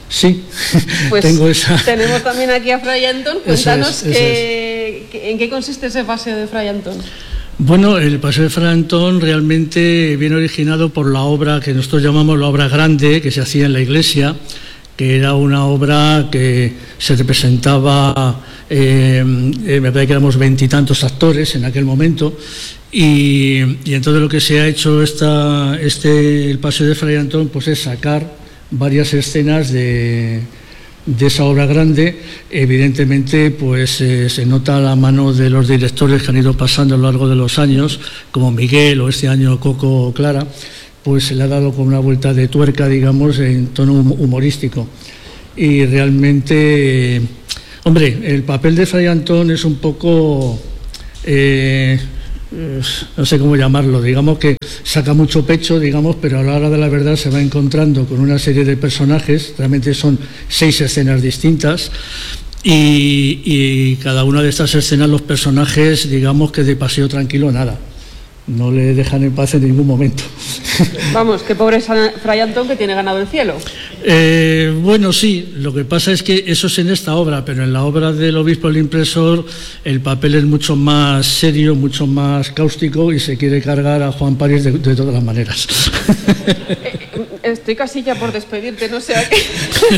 Sí, pues tengo esa. Tenemos también aquí a Fray Antón. Cuéntanos Eso es, eso que, que, en qué consiste ese paseo de Fray Antón. Bueno, el Paseo de Fray Antón realmente viene originado por la obra que nosotros llamamos la obra grande, que se hacía en la iglesia, que era una obra que se representaba, eh, eh, me parece que éramos veintitantos actores en aquel momento, y, y entonces lo que se ha hecho esta, este, el Paseo de Fray Antón, pues es sacar varias escenas de... de esa obra grande. Evidentemente pues eh, se nota la mano de los directores que han ido pasando a lo largo de los años, como Miguel o este año Coco Clara, pues se le ha dado con una vuelta de tuerca, digamos, en tono humorístico. Y realmente, eh, hombre, el papel de Fray Antón es un poco... Eh, no sé cómo llamarlo, digamos que saca mucho pecho, digamos, pero a la hora de la verdad se va encontrando con una serie de personajes, realmente son seis escenas distintas, y, y cada una de estas escenas los personajes, digamos que de paseo tranquilo nada, no le dejan en paz en ningún momento. Vamos, qué pobre Fray Antón que tiene ganado el cielo. Eh, bueno, sí, lo que pasa es que eso es en esta obra, pero en la obra del obispo el impresor el papel es mucho más serio, mucho más cáustico y se quiere cargar a Juan París de, de todas las maneras. Estoy casi ya por despedirte, no sé a qué...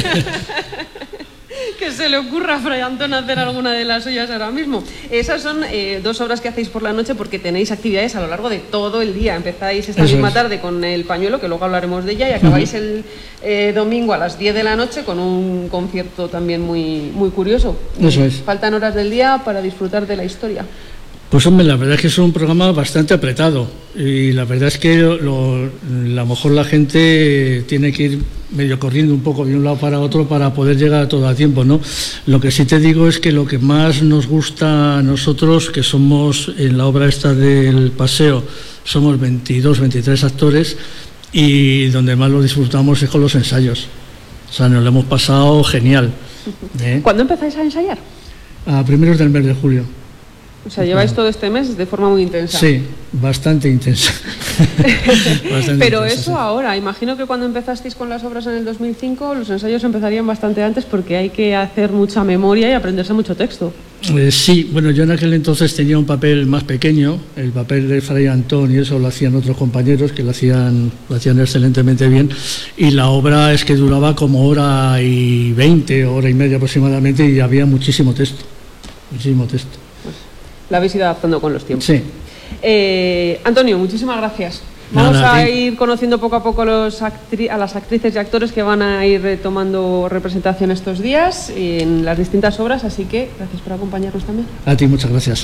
que se le ocurra a Fray Antón hacer alguna de las suyas ahora mismo. Esas son eh, dos obras que hacéis por la noche porque tenéis actividades a lo largo de todo el día. Empezáis esta Eso misma es. tarde con el pañuelo, que luego hablaremos de ella, y acabáis uh-huh. el eh, domingo a las diez de la noche con un concierto también muy, muy curioso. Eso es. Faltan horas del día para disfrutar de la historia. Pues hombre, la verdad es que es un programa bastante apretado y la verdad es que lo, a lo mejor la gente tiene que ir medio corriendo un poco de un lado para otro para poder llegar a todo a tiempo, ¿no? Lo que sí te digo es que lo que más nos gusta a nosotros, que somos en la obra esta del paseo, somos veintidós, veintitrés actores, y donde más lo disfrutamos es con los ensayos. O sea, nos lo hemos pasado genial. ¿eh? ¿Cuándo empezáis a ensayar? A primeros del mes de julio. O sea, lleváis todo este mes de forma muy intensa. Sí, bastante intensa. bastante Pero intensa, eso sí. Ahora, imagino que cuando empezasteis con las obras en el dos mil cinco, los ensayos empezarían bastante antes porque hay que hacer mucha memoria y aprenderse mucho texto. Eh, sí, bueno, yo en aquel entonces tenía un papel más pequeño, el papel de Fray Antón, y eso lo hacían otros compañeros que lo hacían, lo hacían excelentemente bien, y la obra es que duraba como hora y veinte, hora y media aproximadamente, y había muchísimo texto, muchísimo texto. La habéis ido adaptando con los tiempos. Sí. Eh, Antonio, muchísimas gracias. Vamos Nada, a sí. ir conociendo poco a poco los actri- a las actrices y actores que van a ir tomando representación estos días en las distintas obras, así que gracias por acompañarnos también. A ti, muchas gracias.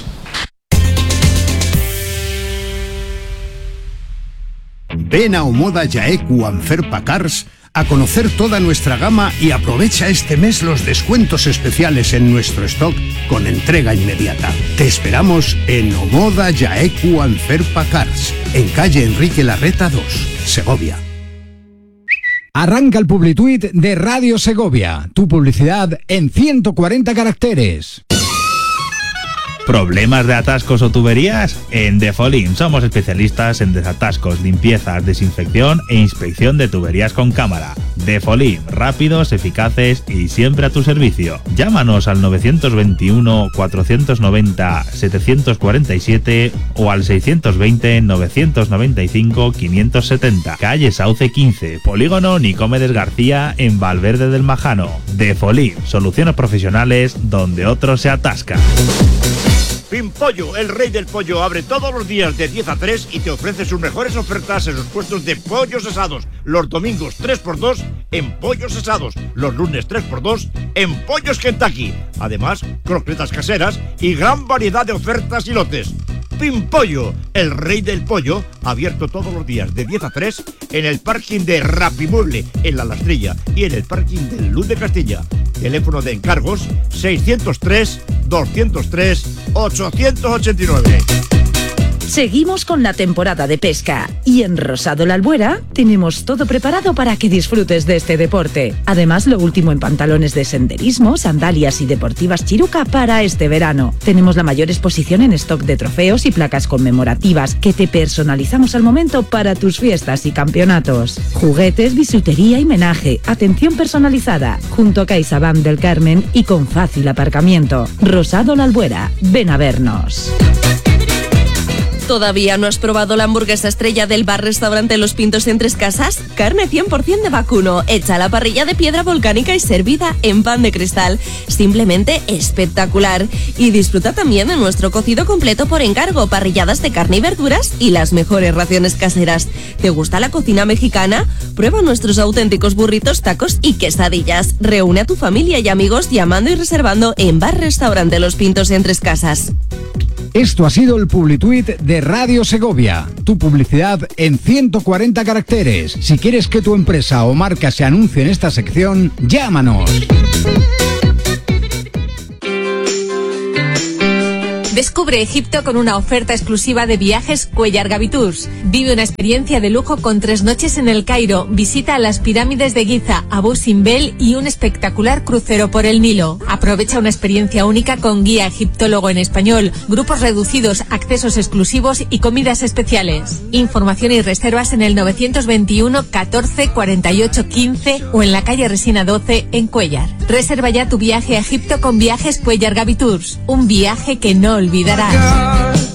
Ven a Omoda Jaeku Anferpa Cars a conocer toda nuestra gama y aprovecha este mes los descuentos especiales en nuestro stock con entrega inmediata. Te esperamos en Omoda Jaeku Anferpa Cars, en calle Enrique Larreta dos, Segovia. Arranca el Publituit de Radio Segovia, tu publicidad en ciento cuarenta caracteres. ¿Problemas de atascos o tuberías? En Defolin somos especialistas en desatascos, limpiezas, desinfección e inspección de tuberías con cámara. Defolin, rápidos, eficaces y siempre a tu servicio. Llámanos al novecientos veintiuno, cuatrocientos noventa, setecientos cuarenta y siete o al seiscientos veinte, novecientos noventa y cinco, quinientos setenta. Calle Sauce quince, Polígono Nicomedes García en Valverde del Majano. Defolin, soluciones profesionales donde otros se atascan. Pimpollo, el rey del pollo, abre todos los días de diez a tres y te ofrece sus mejores ofertas en los puestos de pollos asados. Los domingos tres por dos en pollos asados. Los lunes tres por dos en pollos Kentucky. Además, croquetas caseras y gran variedad de ofertas y lotes. Pimpollo, el rey del pollo, abierto todos los días de diez a tres en el parking de Rapimueble, en La Lastrilla, y en el parking del Luz de Castilla. Teléfono de encargos seiscientos tres, doscientos tres, ochocientos ochenta y nueve. Seguimos con la temporada de pesca y en Rosado La Albuera tenemos todo preparado para que disfrutes de este deporte. Además, lo último en pantalones de senderismo, sandalias y deportivas Chiruca para este verano. Tenemos la mayor exposición en stock de trofeos y placas conmemorativas que te personalizamos al momento para tus fiestas y campeonatos. Juguetes, bisutería y menaje, atención personalizada, junto a CaixaBank del Carmen y con fácil aparcamiento. Rosado La Albuera, ven a vernos. ¿Todavía no has probado la hamburguesa estrella del bar-restaurante Los Pintos en Tres Casas? Carne cien por ciento de vacuno, hecha a la parrilla de piedra volcánica y servida en pan de cristal. Simplemente espectacular. Y disfruta también de nuestro cocido completo por encargo, parrilladas de carne y verduras y las mejores raciones caseras. ¿Te gusta la cocina mexicana? Prueba nuestros auténticos burritos, tacos y quesadillas. Reúne a tu familia y amigos llamando y reservando en bar-restaurante Los Pintos en Tres Casas. Esto ha sido el Publituit de Radio Segovia. Tu publicidad en ciento cuarenta caracteres. Si quieres que tu empresa o marca se anuncie en esta sección, llámanos. Descubre Egipto con una oferta exclusiva de viajes Cuellar Gavi Tours. Vive una experiencia de lujo con tres noches en el Cairo, visita a las pirámides de Giza, Abu Simbel y un espectacular crucero por el Nilo. Aprovecha una experiencia única con guía egiptólogo en español, grupos reducidos, accesos exclusivos y comidas especiales. Información y reservas en el novecientos veintiuno catorce cuarenta y ocho quince o en la calle Resina doce en Cuellar. Reserva ya tu viaje a Egipto con viajes Cuellar Gavi Tours. Un viaje que no olvidarás.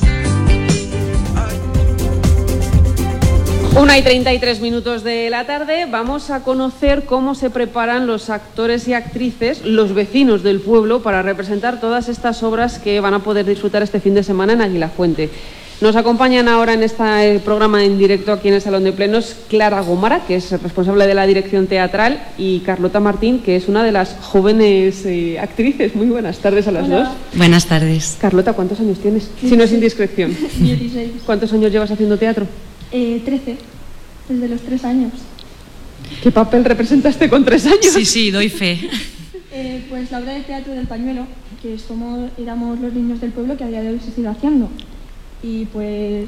Una y treinta y tres minutos de la tarde, vamos a conocer cómo se preparan los actores y actrices, los vecinos del pueblo, para representar todas estas obras que van a poder disfrutar este fin de semana en Aguilafuente. Nos acompañan ahora en este programa en directo aquí en el Salón de Plenos Clara Gómara, que es responsable de la dirección teatral, y Carlota Martín, que es una de las jóvenes eh, actrices. Muy buenas tardes a las Hola. dos. Buenas tardes. Carlota, ¿cuántos años tienes? Si no es indiscreción. dieciséis. ¿Cuántos años llevas haciendo teatro? Eh, trece. Desde los tres años. ¿Qué papel representaste con tres años? Sí, sí, doy fe. Eh, pues la obra de teatro del pañuelo, que somos, éramos los niños del pueblo que a día de hoy se sigue haciendo. Y pues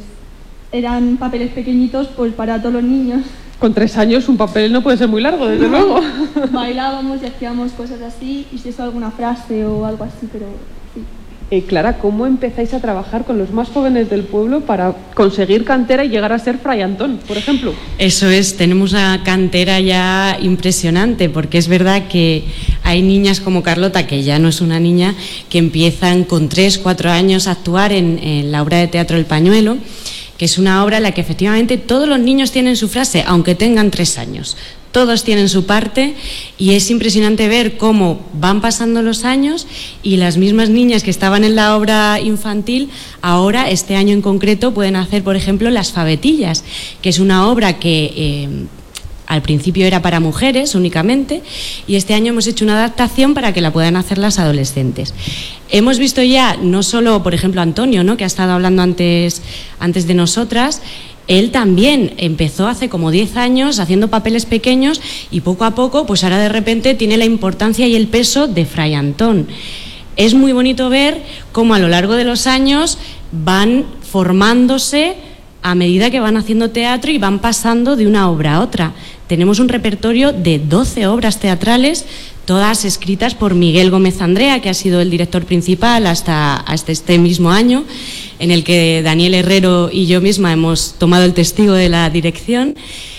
eran papeles pequeñitos pues para todos los niños. Con tres años un papel no puede ser muy largo, desde no. luego. Bailábamos y hacíamos cosas así, y si eso alguna frase o algo así, pero sí. Eh, Clara, ¿cómo empezáis a trabajar con los más jóvenes del pueblo para conseguir cantera y llegar a ser Fray Antón, por ejemplo? Eso es, tenemos una cantera ya impresionante, porque es verdad que hay niñas como Carlota, que ya no es una niña, que empiezan con tres, cuatro años a actuar en, en la obra de teatro El Pañuelo, que es una obra en la que efectivamente todos los niños tienen su frase, aunque tengan tres años. Todos tienen su parte y es impresionante ver cómo van pasando los años y las mismas niñas que estaban en la obra infantil ahora, este año en concreto, pueden hacer, por ejemplo, Las Favetillas, que es una obra que eh, al principio era para mujeres únicamente y este año hemos hecho una adaptación para que la puedan hacer las adolescentes. Hemos visto ya, no solo, por ejemplo, Antonio, ¿no?, que ha estado hablando antes, antes de nosotras. Él también empezó hace como diez años haciendo papeles pequeños y poco a poco, pues ahora de repente tiene la importancia y el peso de Fray Antón. Es muy bonito ver cómo a lo largo de los años van formándose a medida que van haciendo teatro y van pasando de una obra a otra. Tenemos un repertorio de doce obras teatrales, todas escritas por Miguel Gómez Andrea, que ha sido el director principal hasta, hasta este mismo año, en el que Daniel Herrero y yo misma hemos tomado el testigo de la dirección.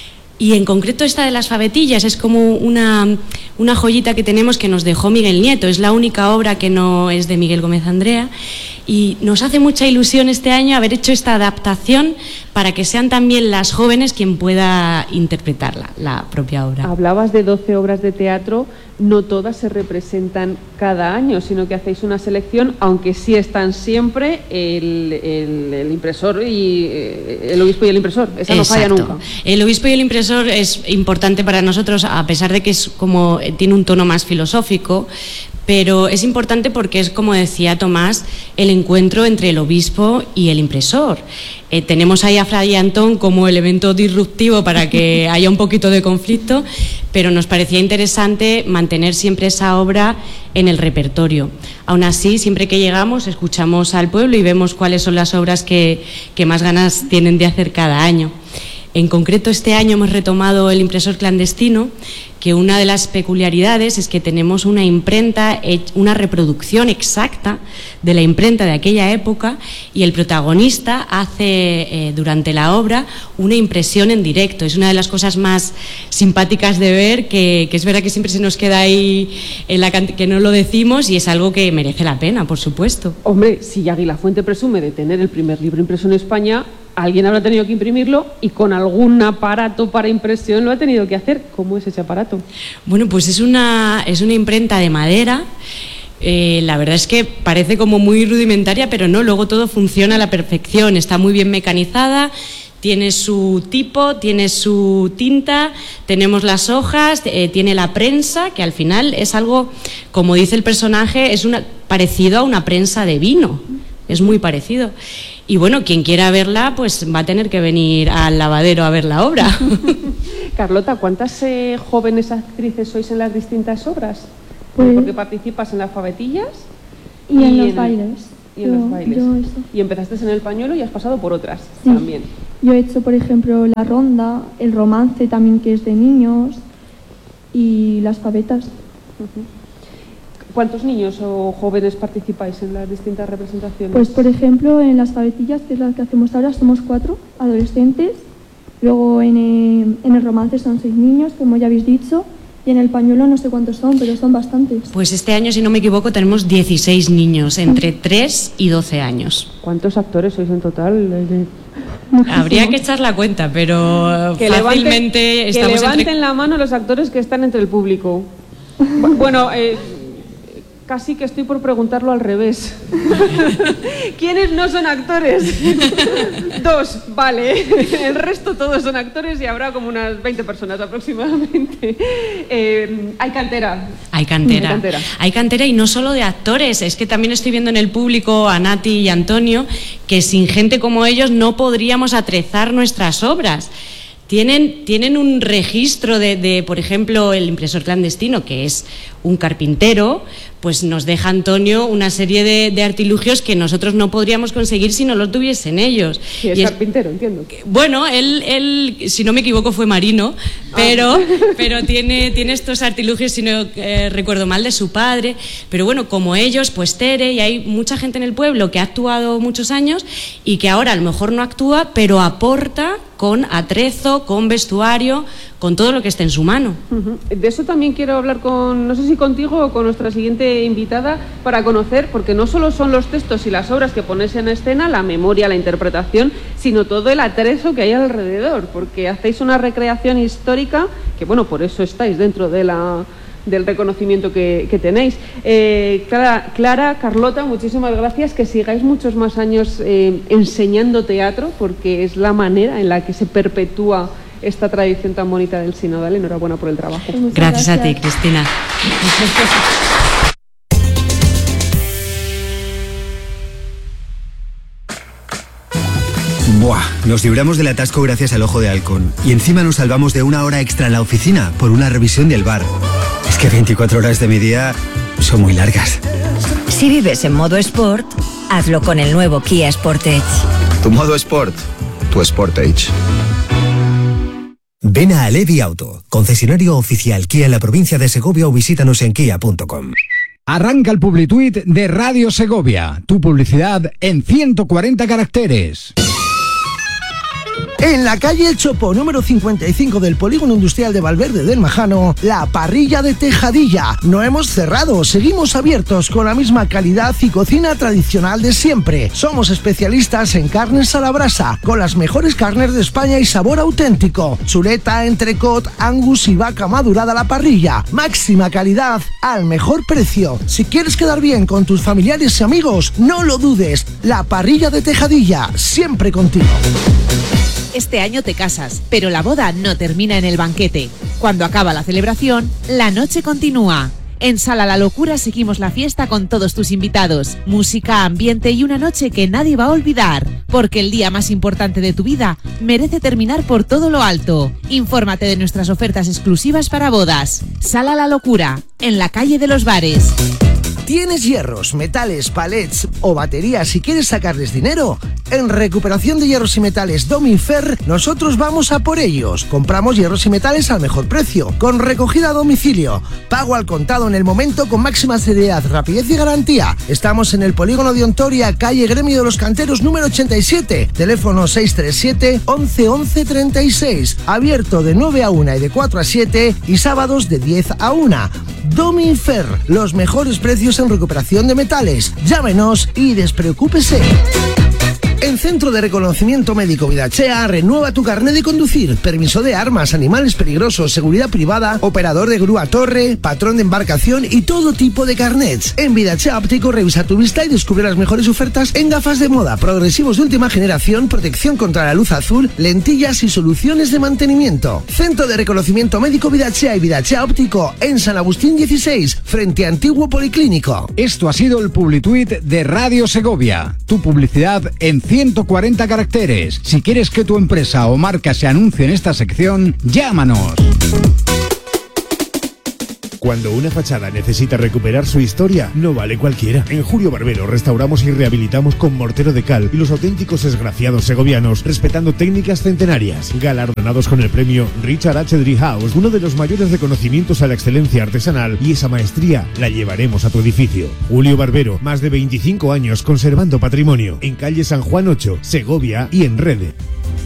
Y en concreto esta de Las Favetillas es como una, una joyita que tenemos que nos dejó Miguel Nieto. Es la única obra que no es de Miguel Gómez Andrea y nos hace mucha ilusión este año haber hecho esta adaptación para que sean también las jóvenes quien pueda interpretarla, la propia obra. Hablabas de doce obras de teatro, no todas se representan cada año, sino que hacéis una selección, aunque sí están siempre el, el, el impresor y el obispo y el impresor. Esa no falla nunca. El obispo y el impresor es importante para nosotros, a pesar de que es como tiene un tono más filosófico, Pero es importante porque es, como decía Tomás, el encuentro entre el obispo y el impresor. Eh, tenemos ahí a Fray Antón como elemento disruptivo para que haya un poquito de conflicto, pero nos parecía interesante mantener siempre esa obra en el repertorio. Aún así, siempre que llegamos, escuchamos al pueblo y vemos cuáles son las obras que, que más ganas tienen de hacer cada año. En concreto, este año hemos retomado el impresor clandestino, que una de las peculiaridades es que tenemos una imprenta, una reproducción exacta de la imprenta de aquella época, y el protagonista hace eh, durante la obra una impresión en directo. Es una de las cosas más simpáticas de ver, que, que es verdad que siempre se nos queda ahí en la que no lo decimos, y es algo que merece la pena, por supuesto. Hombre, si Aguilafuente presume de tener el primer libro impreso en España, alguien habrá tenido que imprimirlo, y con algún aparato para impresión lo ha tenido que hacer. ¿Cómo es ese aparato? Bueno, pues es una, es una imprenta de madera. Eh, la verdad es que parece como muy rudimentaria, pero no, luego todo funciona a la perfección, está muy bien mecanizada, tiene su tipo, tiene su tinta, tenemos las hojas, eh, tiene la prensa, que al final es algo, como dice el personaje, es una, parecido a una prensa de vino, es muy parecido. Y bueno, quien quiera verla, pues va a tener que venir al lavadero a ver la obra. Carlota, ¿cuántas eh, jóvenes actrices sois en las distintas obras? Pues, porque participas en las alfabetillas y, y en los en, bailes. Y en yo, los bailes. Yo eso. Y empezaste en el pañuelo y has pasado por otras sí. también. Yo he hecho, por ejemplo, la ronda, el romance también, que es de niños, y las favetas. Uh-huh. ¿Cuántos niños o jóvenes participáis en las distintas representaciones? Pues, por ejemplo, en las favetillas, que es la que hacemos ahora, somos cuatro adolescentes. Luego en el, en el romance son seis niños, como ya habéis dicho. Y en el pañuelo no sé cuántos son, pero son bastantes. Pues este año, si no me equivoco, tenemos dieciséis niños, entre tres y doce años. ¿Cuántos actores sois en total? Habría que echar la cuenta, pero que fácilmente levanten, estamos que levanten entre... la mano los actores que están entre el público. Bueno, eh, casi que estoy por preguntarlo al revés. ¿Quiénes no son actores? Dos, vale. El resto todos son actores y habrá como unas veinte personas aproximadamente. Eh, hay cantera. Hay cantera. Hay cantera. Hay cantera, y no solo de actores, es que también estoy viendo en el público a Nati y Antonio, que sin gente como ellos no podríamos atrezar nuestras obras. Tienen, tienen un registro de, de, por ejemplo, el impresor clandestino, que es un carpintero, pues nos deja Antonio una serie de, de artilugios que nosotros no podríamos conseguir si no los tuviesen ellos. Sí, es, y es carpintero, entiendo. Bueno, él, él, si no me equivoco, fue marino, pero, ah. pero tiene, tiene estos artilugios, si no eh, recuerdo mal, de su padre. Pero bueno, como ellos, pues Tere, y hay mucha gente en el pueblo que ha actuado muchos años y que ahora a lo mejor no actúa, pero aporta con atrezo, con vestuario, con todo lo que esté en su mano. Uh-huh. De eso también quiero hablar con, no sé si contigo o con nuestra siguiente invitada, para conocer, porque no solo son los textos y las obras que ponéis en escena, la memoria, la interpretación, sino todo el atrezo que hay alrededor, porque hacéis una recreación histórica, que bueno, por eso estáis dentro de la... del reconocimiento que, que tenéis. Eh, Clara, Clara, Carlota, muchísimas gracias, que sigáis muchos más años eh, enseñando teatro, porque es la manera en la que se perpetúa esta tradición tan bonita del sinodal. Enhorabuena por el trabajo. Muchas gracias, gracias a ti, Cristina. Buah, nos libramos del atasco gracias al Ojo de Halcón. Y encima nos salvamos de una hora extra en la oficina por una revisión del bar. Es que veinticuatro horas de mi día son muy largas. Si vives en modo Sport, hazlo con el nuevo Kia Sportage. Tu modo Sport, tu Sportage. Ven a Alevi Auto, concesionario oficial Kia en la provincia de Segovia, o visítanos en kia punto com. Arranca el Publituit de Radio Segovia, tu publicidad en ciento cuarenta caracteres. En la calle El Chopo, número cincuenta y cinco del Polígono Industrial de Valverde del Majano, la parrilla de Tejadilla. No hemos cerrado, seguimos abiertos con la misma calidad y cocina tradicional de siempre. Somos especialistas en carnes a la brasa, con las mejores carnes de España y sabor auténtico. Chuleta, entrecot, angus y vaca madurada a la parrilla. Máxima calidad al mejor precio. Si quieres quedar bien con tus familiares y amigos, no lo dudes. La parrilla de Tejadilla, siempre contigo. Este año te casas, pero la boda no termina en el banquete. Cuando acaba la celebración, la noche continúa. En Sala La Locura seguimos la fiesta con todos tus invitados. Música, ambiente y una noche que nadie va a olvidar. Porque el día más importante de tu vida merece terminar por todo lo alto. Infórmate de nuestras ofertas exclusivas para bodas. Sala La Locura, en la calle de los Bares. ¿Tienes hierros, metales, palets o baterías y quieres sacarles dinero? En Recuperación de Hierros y Metales Domifer, nosotros vamos a por ellos. Compramos hierros y metales al mejor precio, con recogida a domicilio, pago al contado en el momento con máxima seriedad, rapidez y garantía. Estamos en el Polígono de Ontoria, calle Gremio de los Canteros número ochenta y siete, teléfono seis tres siete, once, once, treinta y seis, abierto de nueve a una y de cuatro a siete y sábados de diez a una. Domifer, los mejores precios en recuperación de metales. Llámenos y despreocúpese. En Centro de Reconocimiento Médico Vidachea, renueva tu carnet de conducir, permiso de armas, animales peligrosos, seguridad privada, operador de grúa torre, patrón de embarcación y todo tipo de carnets. En Vidachea Óptico revisa tu vista y descubre las mejores ofertas en gafas de moda, progresivos de última generación, protección contra la luz azul, lentillas y soluciones de mantenimiento. Centro de Reconocimiento Médico Vidachea y Vidachea Óptico en San Agustín dieciséis, frente a Antiguo Policlínico. Esto ha sido el Publituit de Radio Segovia. Tu publicidad en ciento cuarenta caracteres. Si quieres que tu empresa o marca se anuncie en esta sección, llámanos. Cuando una fachada necesita recuperar su historia, no vale cualquiera. En Julio Barbero restauramos y rehabilitamos con mortero de cal y los auténticos esgrafiados segovianos, respetando técnicas centenarias. Galardonados con el premio Richard H. Driehaus, uno de los mayores reconocimientos a la excelencia artesanal, y esa maestría la llevaremos a tu edificio. Julio Barbero, más de veinticinco años conservando patrimonio. En calle San Juan ocho, Segovia y en Rede.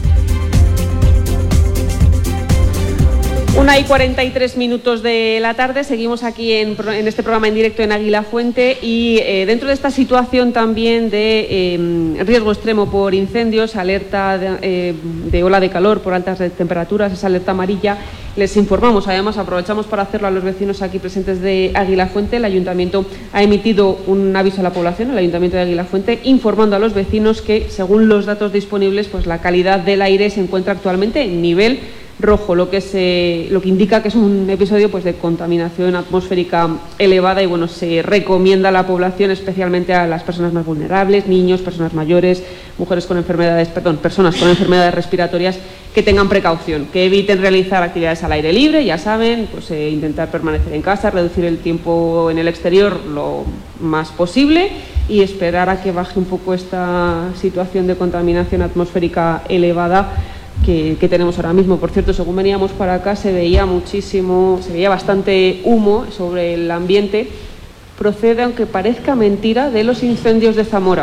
Una y cuarenta y tres minutos de la tarde, seguimos aquí en, en este programa en directo en Águila Fuente y eh, dentro de esta situación también de eh, riesgo extremo por incendios, alerta de, eh, de ola de calor por altas temperaturas, esa alerta amarilla, les informamos, además aprovechamos para hacerlo a los vecinos aquí presentes de Águila Fuente. El Ayuntamiento ha emitido un aviso a la población, el Ayuntamiento de Águila Fuente, informando a los vecinos que según los datos disponibles, pues la calidad del aire se encuentra actualmente en nivel rojo, lo que se, lo que indica que es un episodio pues de contaminación atmosférica elevada y bueno, se recomienda a la población, especialmente a las personas más vulnerables, niños, personas mayores, mujeres con enfermedades, perdón, personas con enfermedades respiratorias, que tengan precaución, que eviten realizar actividades al aire libre, ya saben, pues eh, intentar permanecer en casa, reducir el tiempo en el exterior lo más posible y esperar a que baje un poco esta situación de contaminación atmosférica elevada Que, que tenemos ahora mismo. Por cierto, según veníamos para acá se veía muchísimo, se veía bastante humo sobre el ambiente, procede, aunque parezca mentira, de los incendios de Zamora.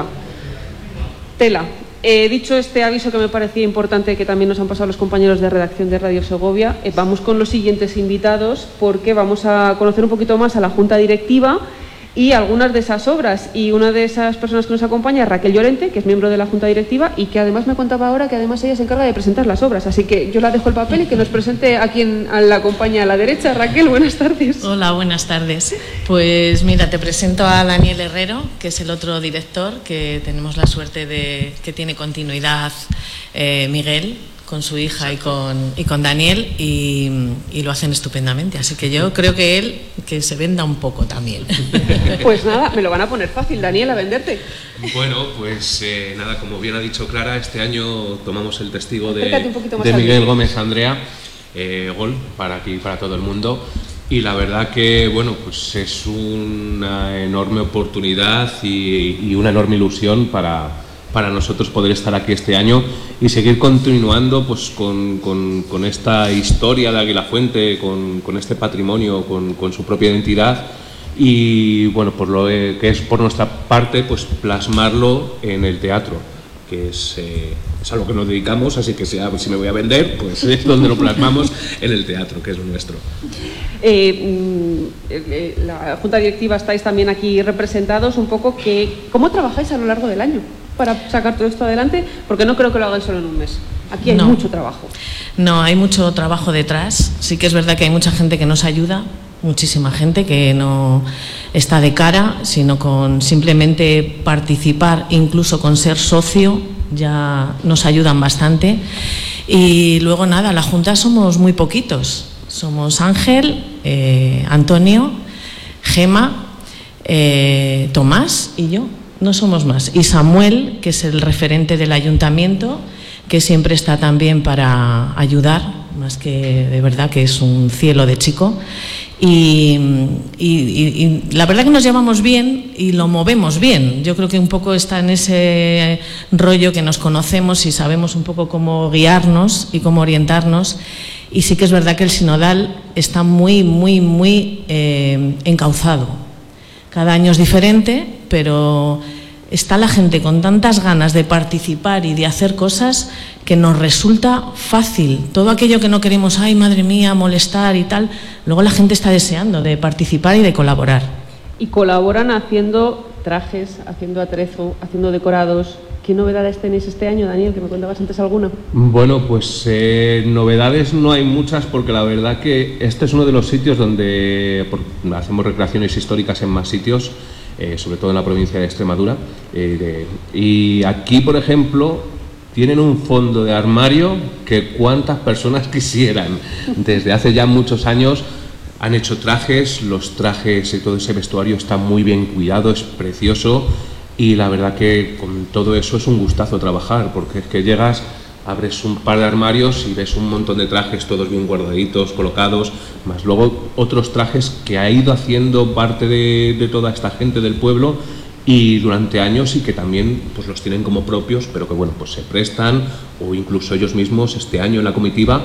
Tela. He eh, dicho este aviso que me parecía importante, que también nos han pasado los compañeros de redacción de Radio Segovia, eh, vamos con los siguientes invitados porque vamos a conocer un poquito más a la Junta Directiva y algunas de esas obras, y una de esas personas que nos acompaña es Raquel Llorente, que es miembro de la Junta Directiva y que además me contaba ahora que además ella se encarga de presentar las obras, así que yo la dejo el papel y que nos presente a quien la acompaña a la derecha. Raquel, buenas tardes. Hola, buenas tardes. Pues mira, te presento a Daniel Herrero, que es el otro director, que tenemos la suerte de que tiene continuidad eh, Miguel, con su hija y con, y con Daniel, y, y lo hacen estupendamente. Así que yo creo que él, que se venda un poco también. Pues nada, me lo van a poner fácil, Daniel, a venderte. Bueno, pues eh, nada, como bien ha dicho Clara, este año tomamos el testigo de, un de Miguel Gómez Andrea, eh, gol para aquí, para todo el mundo. Y la verdad que, bueno, pues es una enorme oportunidad y, y una enorme ilusión para... para nosotros poder estar aquí este año y seguir continuando pues con, con, con esta historia de Águila Fuente, con, con este patrimonio, con, con su propia identidad y bueno, por lo que es por nuestra parte, pues plasmarlo en el teatro, que es, eh, es a lo que nos dedicamos, así que sea, si me voy a vender, pues es donde lo plasmamos, en el teatro, que es lo nuestro. Eh, eh, la Junta Directiva estáis también aquí representados, un poco que ¿cómo trabajáis a lo largo del año para sacar todo esto adelante? Porque no creo que lo hagáis solo en un mes. Aquí hay no. mucho trabajo. No, hay mucho trabajo detrás. Sí que es verdad que hay mucha gente que nos ayuda, muchísima gente que no está de cara, sino con simplemente participar, incluso con ser socio, ya nos ayudan bastante. Y luego nada, la Junta somos muy poquitos. Somos Ángel, eh, Antonio, Gema, eh, Tomás y yo, no somos más. Y Samuel, que es el referente del ayuntamiento, que siempre está también para ayudar, más que de verdad que es un cielo de chico. Y, y, y, y la verdad que nos llevamos bien y lo movemos bien. Yo creo que un poco está en ese rollo que nos conocemos y sabemos un poco cómo guiarnos y cómo orientarnos. Y sí que es verdad que el sinodal está muy, muy, muy eh, encauzado. Cada año es diferente, pero está la gente con tantas ganas de participar y de hacer cosas que nos resulta fácil. Todo aquello que no queremos, ay, madre mía, molestar y tal, luego la gente está deseando de participar y de colaborar. Y colaboran haciendo trajes, haciendo atrezo, haciendo decorados. ¿Qué novedades tenéis este año, Daniel, que me contabas antes alguna? Bueno, pues eh, novedades no hay muchas, porque la verdad que este es uno de los sitios donde por, hacemos recreaciones históricas en más sitios, eh, sobre todo en la provincia de Extremadura. Eh, de, y aquí, por ejemplo, tienen un fondo de armario que cuántas personas quisieran. Desde hace ya muchos años han hecho trajes, los trajes y todo ese vestuario está muy bien cuidado, es precioso, y la verdad que con todo eso es un gustazo trabajar, porque es que llegas, abres un par de armarios y ves un montón de trajes todos bien guardaditos, colocados, más luego otros trajes que ha ido haciendo parte de, de toda esta gente del pueblo y durante años, y que también pues los tienen como propios, pero que bueno, pues se prestan, o incluso ellos mismos este año en la comitiva